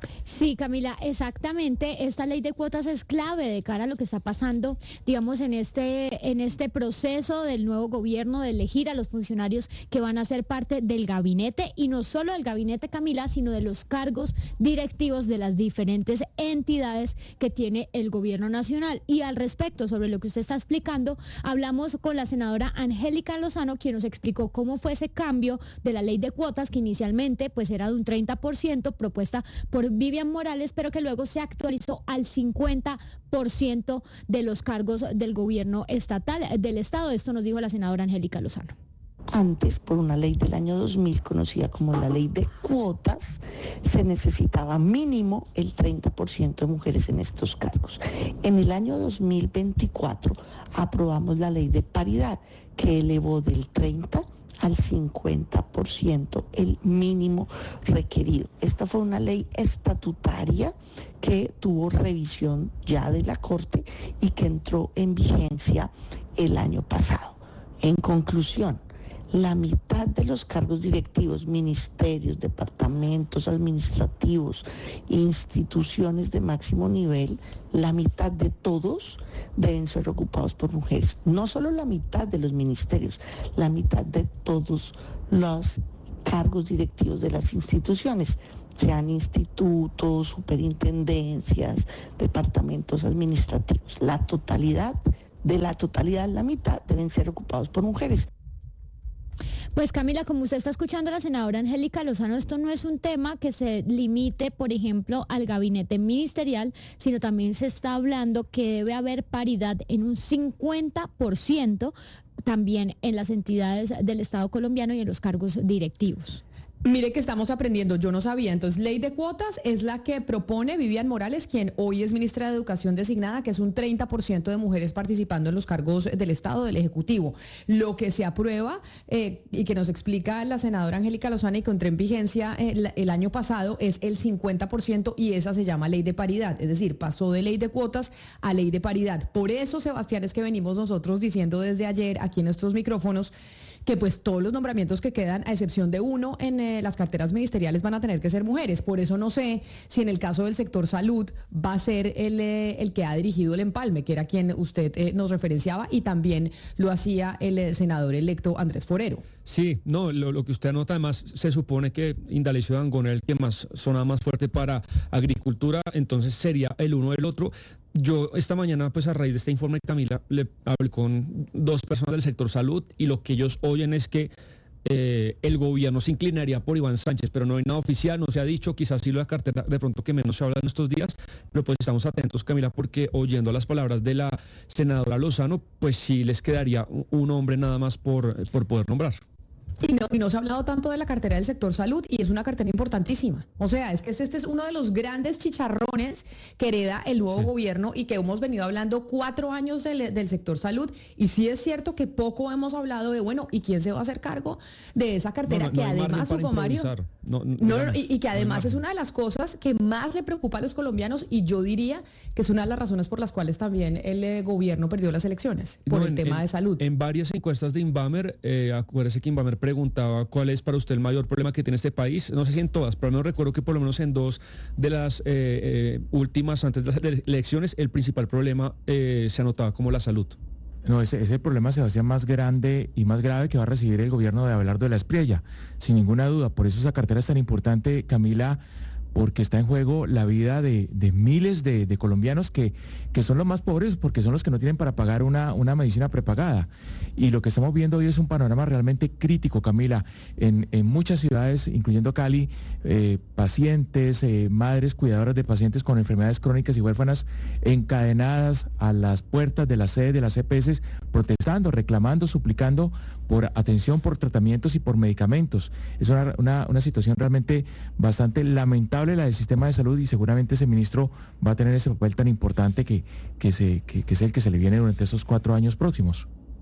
Sí, Camila, exactamente. Esta ley de cuotas es clave de cara a lo que está pasando, digamos, en este, en este proceso del nuevo gobierno de elegir a los funcionarios que van a ser parte del gabinete, y no solo del gabinete, Camila, sino de los cargos directivos de las diferentes entidades que tiene el gobierno nacional. Y al respecto, sobre lo que usted está explicando, hablamos con la senadora Angélica Lozano, quien nos explicó cómo fue ese cambio de la ley de cuotas, que inicialmente pues era de un treinta por ciento propuesta por Vivian Morales, pero que luego se actualizó al cincuenta por ciento de los cargos del gobierno estatal, del Estado. Esto nos dijo la senadora Angélica Lozano. Antes, por una ley del año dos mil, conocida como la ley de cuotas, se necesitaba mínimo el treinta por ciento de mujeres en estos cargos. En el año dos mil veinticuatro aprobamos la ley de paridad, que elevó del treinta al cincuenta por ciento el mínimo requerido. Esta fue una ley estatutaria que tuvo revisión ya de la Corte y que entró en vigencia el año pasado. En conclusión, la mitad de los cargos directivos, ministerios, departamentos administrativos, instituciones de máximo nivel, la mitad de todos deben ser ocupados por mujeres. No solo la mitad de los ministerios, la mitad de todos los cargos directivos de las instituciones, sean institutos, superintendencias, departamentos administrativos. La totalidad, de la totalidad, la mitad deben ser ocupados por mujeres. Pues Camila, como usted está escuchando a la senadora Angélica Lozano, esto no es un tema que se limite, por ejemplo, al gabinete ministerial, sino también se está hablando que debe haber paridad en un cincuenta por ciento también en las entidades del Estado colombiano y en los cargos directivos. Mire que estamos aprendiendo, yo no sabía. Entonces, ley de cuotas es la que propone Vivian Morales, quien hoy es ministra de Educación designada, que es un treinta por ciento de mujeres participando en los cargos del Estado, del Ejecutivo. Lo que se aprueba eh, y que nos explica la senadora Angélica Lozano y que entró en vigencia eh, el, el año pasado es el cincuenta por ciento, y esa se llama ley de paridad. Es decir, pasó de ley de cuotas a ley de paridad. Por eso, Sebastián, es que venimos nosotros diciendo desde ayer aquí en nuestros micrófonos que pues todos los nombramientos que quedan, a excepción de uno en eh, las carteras ministeriales, van a tener que ser mujeres. Por eso no sé si en el caso del sector salud va a ser el, eh, el que ha dirigido el empalme, que era quien usted eh, nos referenciaba, y también lo hacía el eh, senador electo Andrés Forero. Sí, no, lo, lo que usted anota, además se supone que Indalecio Dangond era el que más sonaba más fuerte para agricultura, entonces sería el uno el otro. Yo esta mañana, pues a raíz de este informe, Camila, le hablé con dos personas del sector salud y lo que ellos oyen es que eh, el gobierno se inclinaría por Iván Sánchez, pero no hay nada oficial, no se ha dicho, quizás sí lo de cartera de pronto que menos se habla en estos días, pero pues estamos atentos, Camila, porque oyendo las palabras de la senadora Lozano, pues sí les quedaría un hombre nada más por, por poder nombrar. Y no, y no se ha hablado tanto de la cartera del sector salud, y es una cartera importantísima. O sea, es que este, este es uno de los grandes chicharrones que hereda el nuevo sí. gobierno, y que hemos venido hablando cuatro años del, del sector salud, y sí es cierto que poco hemos hablado de, bueno, ¿y quién se va a hacer cargo de esa cartera? No, no, que no además, Hugo Mario, no, no, no, no, y, y que además no es una de las cosas que más le preocupa a los colombianos, y yo diría que es una de las razones por las cuales también el eh, gobierno perdió las elecciones, por no, el en, tema en, de salud. En varias encuestas de Inbamer, eh, acuérdese que Inbamer preguntaba cuál es para usted el mayor problema que tiene este país. No sé si en todas, pero al menos recuerdo que por lo menos en dos de las eh, eh, últimas, antes de las elecciones, el principal problema eh, se anotaba como la salud. No, ese es el problema, Sebastián, más grande y más grave que va a recibir el gobierno de Abelardo de la Espriella, sin ninguna duda. Por eso esa cartera es tan importante, Camila, porque está en juego la vida de, de miles de, de colombianos que, que son los más pobres, porque son los que no tienen para pagar una, una medicina prepagada. Y lo que estamos viendo hoy es un panorama realmente crítico, Camila. En, en muchas ciudades, incluyendo Cali, eh, pacientes, eh, madres cuidadoras de pacientes con enfermedades crónicas y huérfanas encadenadas a las puertas de las sedes de las E P S, protestando, reclamando, suplicando por atención, por tratamientos y por medicamentos. Es una, una, una situación realmente bastante lamentable, la del sistema de salud, y seguramente ese ministro va a tener ese papel tan importante que, que, se, que, que es el que se le viene durante estos cuatro años próximos.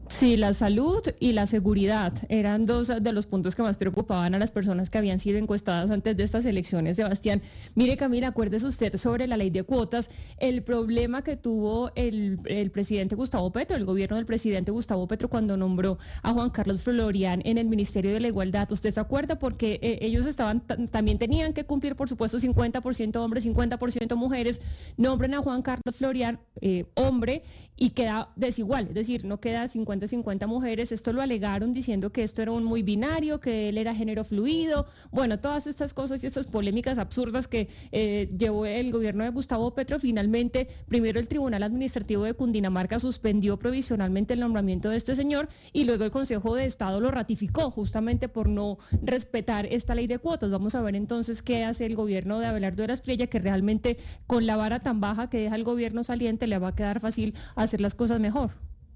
Sí, la salud y la seguridad eran dos de los puntos que más preocupaban a las personas que habían sido encuestadas antes de estas elecciones, Sebastián. Mire, Camila, acuérdese usted sobre la ley de cuotas, el problema que tuvo el, el presidente Gustavo Petro, el gobierno del presidente Gustavo Petro cuando nombró a Juan Carlos Florián en el Ministerio de la Igualdad. ¿Usted se acuerda? Porque eh, ellos estaban también tenían que cumplir, por supuesto, cincuenta por ciento hombres, cincuenta por ciento mujeres. Nombren a Juan Carlos Florián, eh, hombre, y queda desigual, es decir, no queda cincuenta cincuenta mujeres. Esto lo alegaron diciendo que esto era un muy binario, que él era género fluido, bueno, todas estas cosas y estas polémicas absurdas que eh, llevó el gobierno de Gustavo Petro. Finalmente, primero el Tribunal Administrativo de Cundinamarca suspendió provisionalmente el nombramiento de este señor y luego el Consejo de Estado lo ratificó justamente por no respetar esta ley de cuotas. Vamos a ver entonces qué hace el gobierno de Abelardo de la Espriella, que realmente con la vara tan baja que deja el gobierno saliente le va a quedar fácil hacer las cosas mejor.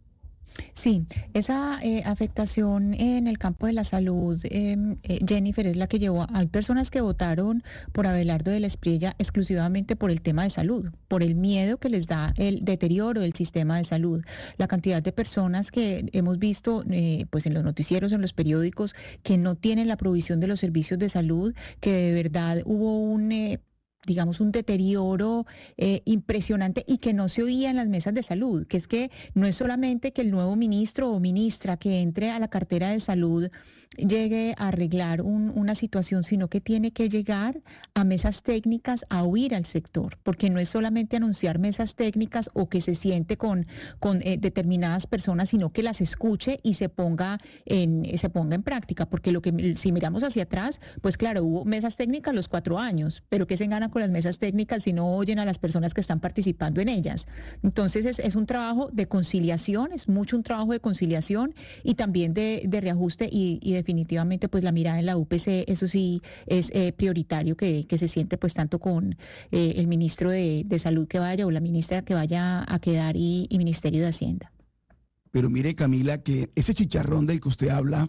Sí, esa eh, afectación en el campo de la salud, eh, eh, Jennifer, es la que llevó. Hay personas que votaron por Abelardo de la Espriella exclusivamente por el tema de salud, por el miedo que les da el deterioro del sistema de salud. La cantidad de personas que hemos visto eh, pues en los noticieros, en los periódicos, que no tienen la provisión de los servicios de salud, que de verdad hubo un... Eh, digamos, un deterioro eh, impresionante y que no se oía en las mesas de salud, que es que no es solamente que el nuevo ministro o ministra que entre a la cartera de salud llegue a arreglar un, una situación, sino que tiene que llegar a mesas técnicas a oír al sector, porque no es solamente anunciar mesas técnicas o que se siente con, con eh, determinadas personas, sino que las escuche y se ponga en, se ponga en práctica, porque lo que si miramos hacia atrás, pues claro, hubo mesas técnicas los cuatro años, pero ¿qué se gana con las mesas técnicas si no oyen a las personas que están participando en ellas? Entonces es, es un trabajo de conciliación, es mucho un trabajo de conciliación y también de, de reajuste y, y definitivamente pues la mirada en la U P C, eso sí es eh, prioritario que, que se siente pues tanto con eh, el ministro de, de Salud que vaya o la ministra que vaya a quedar y, y Ministerio de Hacienda. Pero mire, Camila, que ese chicharrón del que usted habla,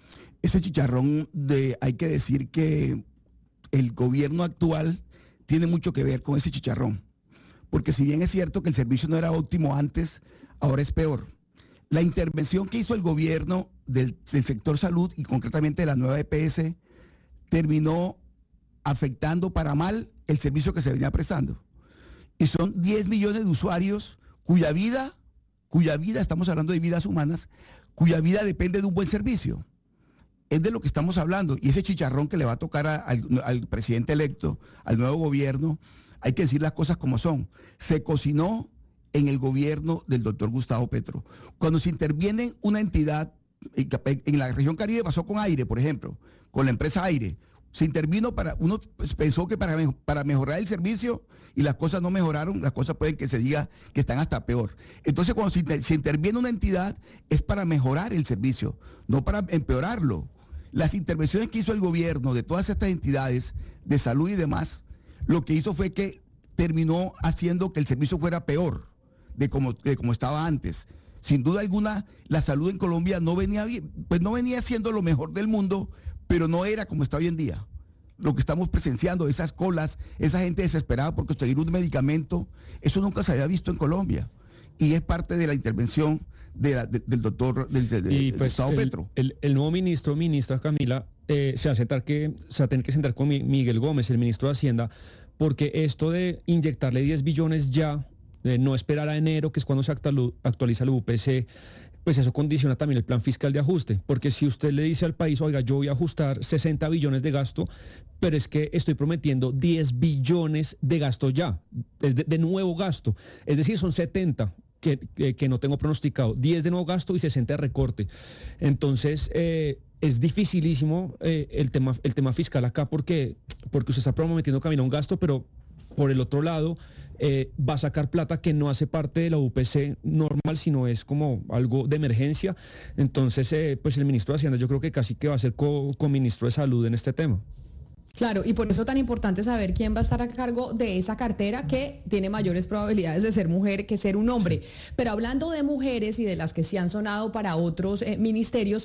ese chicharrón de, hay que decir que el gobierno actual tiene mucho que ver con ese chicharrón, porque si bien es cierto que el servicio no era óptimo antes, ahora es peor. La intervención que hizo el gobierno del, del sector salud y concretamente de la nueva E P S terminó afectando para mal el servicio que se venía prestando. Y son diez millones de usuarios cuya vida, cuya vida, estamos hablando de vidas humanas, cuya vida depende de un buen servicio. Es de lo que estamos hablando. Y ese chicharrón que le va a tocar a, al, al presidente electo, al nuevo gobierno, hay que decir las cosas como son. Se cocinó en el gobierno del doctor Gustavo Petro. Cuando se interviene una entidad, en la región Caribe pasó con Aire, por ejemplo, con la empresa Aire. Se intervino para, uno pensó que para, para mejorar el servicio y las cosas no mejoraron, las cosas pueden que se diga que están hasta peor. Entonces cuando se, inter, se interviene una entidad es para mejorar el servicio, no para empeorarlo. Las intervenciones que hizo el gobierno de todas estas entidades de salud y demás, lo que hizo fue que terminó haciendo que el servicio fuera peor de como, de como estaba antes. Sin duda alguna, la salud en Colombia no venía bien, pues no venía siendo lo mejor del mundo, pero no era como está hoy en día. Lo que estamos presenciando, esas colas, esa gente desesperada por conseguir un medicamento, eso nunca se había visto en Colombia. Y es parte de la intervención de la, de, del doctor del, de, y de pues Gustavo el, Petro. El, el nuevo ministro, ministra Camila, eh, se, va a sentar que, se va a tener que sentar con Miguel Gómez, el ministro de Hacienda, porque esto de inyectarle diez billones ya, eh, no esperar a enero, que es cuando se actualiza el U P C, pues eso condiciona también el plan fiscal de ajuste, porque si usted le dice al país, oiga, yo voy a ajustar sesenta billones de gasto, pero es que estoy prometiendo diez billones de gasto ya, de, de nuevo gasto, es decir, son setenta. Que, que, que no tengo pronosticado, diez de nuevo gasto y sesenta de recorte. Entonces, eh, es dificilísimo eh, el, tema, el tema fiscal acá porque, porque usted está prometiendo caminar un gasto, pero por el otro lado eh, va a sacar plata que no hace parte de la U P C normal, sino es como algo de emergencia. Entonces, eh, pues el ministro de Hacienda yo creo que casi que va a ser co- co-ministro de Salud en este tema. Claro, y por eso tan importante saber quién va a estar a cargo de esa cartera que tiene mayores probabilidades de ser mujer que ser un hombre. Pero hablando de mujeres y de las que sí han sonado para otros eh, ministerios,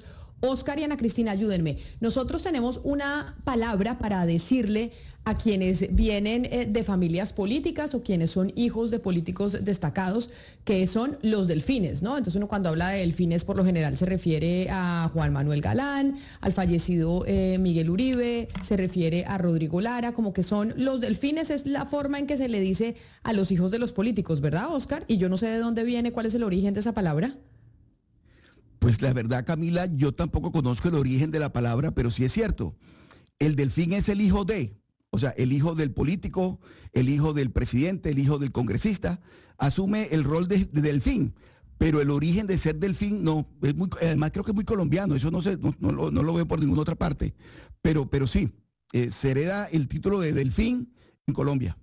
Oscar y Ana Cristina, ayúdenme. Nosotros tenemos una palabra para decirle a quienes vienen eh, de familias políticas o quienes son hijos de políticos destacados, que son los delfines, ¿no? Entonces uno cuando habla de delfines por lo general se refiere a Juan Manuel Galán, al fallecido eh, Miguel Uribe, se refiere a Rodrigo Lara, como que son los delfines, es la forma en que se le dice a los hijos de los políticos, ¿verdad, Oscar? Y yo no sé de dónde viene, cuál es el origen de esa palabra. Pues la verdad, Camila, yo tampoco conozco el origen de la palabra, pero sí es cierto. El delfín es el hijo de, o sea, el hijo del político, el hijo del presidente, el hijo del congresista, asume el rol de, de delfín. Pero el origen de ser delfín, no, es muy, además creo que es muy colombiano, eso no sé, no, no, lo, no lo veo por ninguna otra parte. Pero, pero sí, eh, se hereda el título de delfín en Colombia.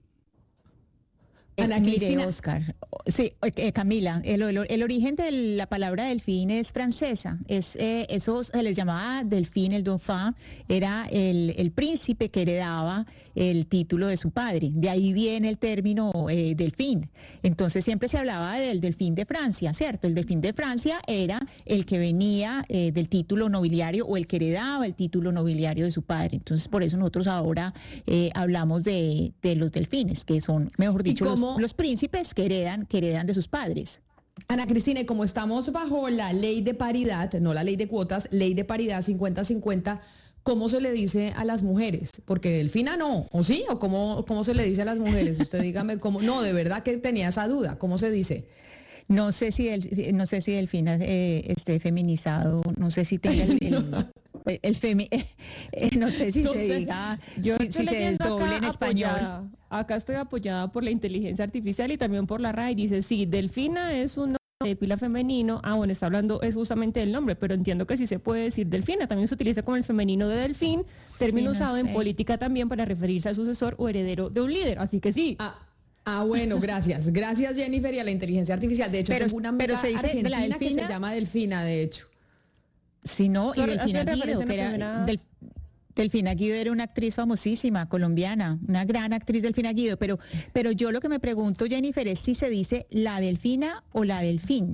Ana Cristina. Mire, Oscar, sí, eh, Camila, el, el, el origen de la palabra delfín es francesa, es, eh, eso se les llamaba delfín, el dauphin, era el, el príncipe que heredaba el título de su padre, de ahí viene el término eh, delfín. Entonces siempre se hablaba del delfín de Francia, ¿cierto? El delfín de Francia era el que venía eh, del título nobiliario o el que heredaba el título nobiliario de su padre. Entonces por eso nosotros ahora eh, hablamos de, de los delfines, que son, mejor dicho, los los príncipes que heredan, que heredan de sus padres. Ana Cristina, y como estamos bajo la ley de paridad, no la ley de cuotas, ley de paridad cincuenta cincuenta, ¿cómo se le dice a las mujeres? Porque delfina no, ¿o sí? ¿O cómo, cómo se le dice a las mujeres? Usted dígame cómo. No, de verdad que tenía esa duda. ¿Cómo se dice? No sé si el, no sé si Delfina eh, esté feminizado, no sé si tenga el, el, el femi, eh, no sé si no se sé. diga, yo si, si se desdoble en español. Apoyada, acá estoy apoyada por la inteligencia artificial y también por la R A E. Dice, sí, Delfina es un nombre de pila femenino. Ah, bueno, está hablando es justamente del nombre, pero entiendo que sí se puede decir Delfina. También se utiliza como el femenino de delfín, término sí, no usado sé. en política también para referirse al sucesor o heredero de un líder. Así que sí. Ah. Ah, bueno, gracias. Gracias, Jennifer, y a la inteligencia artificial. De hecho, pero, tengo una amiga pero se dice argentina de la delfina, que se llama Delfina, de hecho. Sí, no, y Delfina Guido, que era, primera... del, Delfina Guido era una actriz famosísima, colombiana, una gran actriz, Delfina Guido, pero, pero yo lo que me pregunto, Jennifer, es si se dice la delfina o la delfín.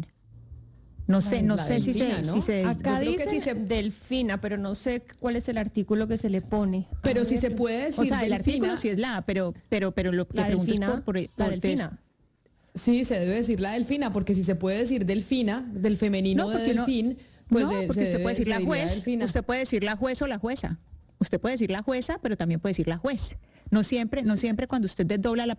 No sé, no sé si se, ¿no? si se... Acá dice si se... delfina, pero no sé cuál es el artículo que se le pone. Pero si se puede decir o sea, delfina, el artículo sí es la, pero, pero, pero lo que pregunto es por... por, por la delfina. Sí, se debe decir la delfina, porque si se puede decir delfina, del femenino no, de delfín, no, pues no, de, porque se usted debe, puede decir la juez, delfina. Usted puede decir la juez o la jueza. Usted puede decir la jueza, pero también puede decir la juez. No siempre, no siempre cuando usted desdobla la,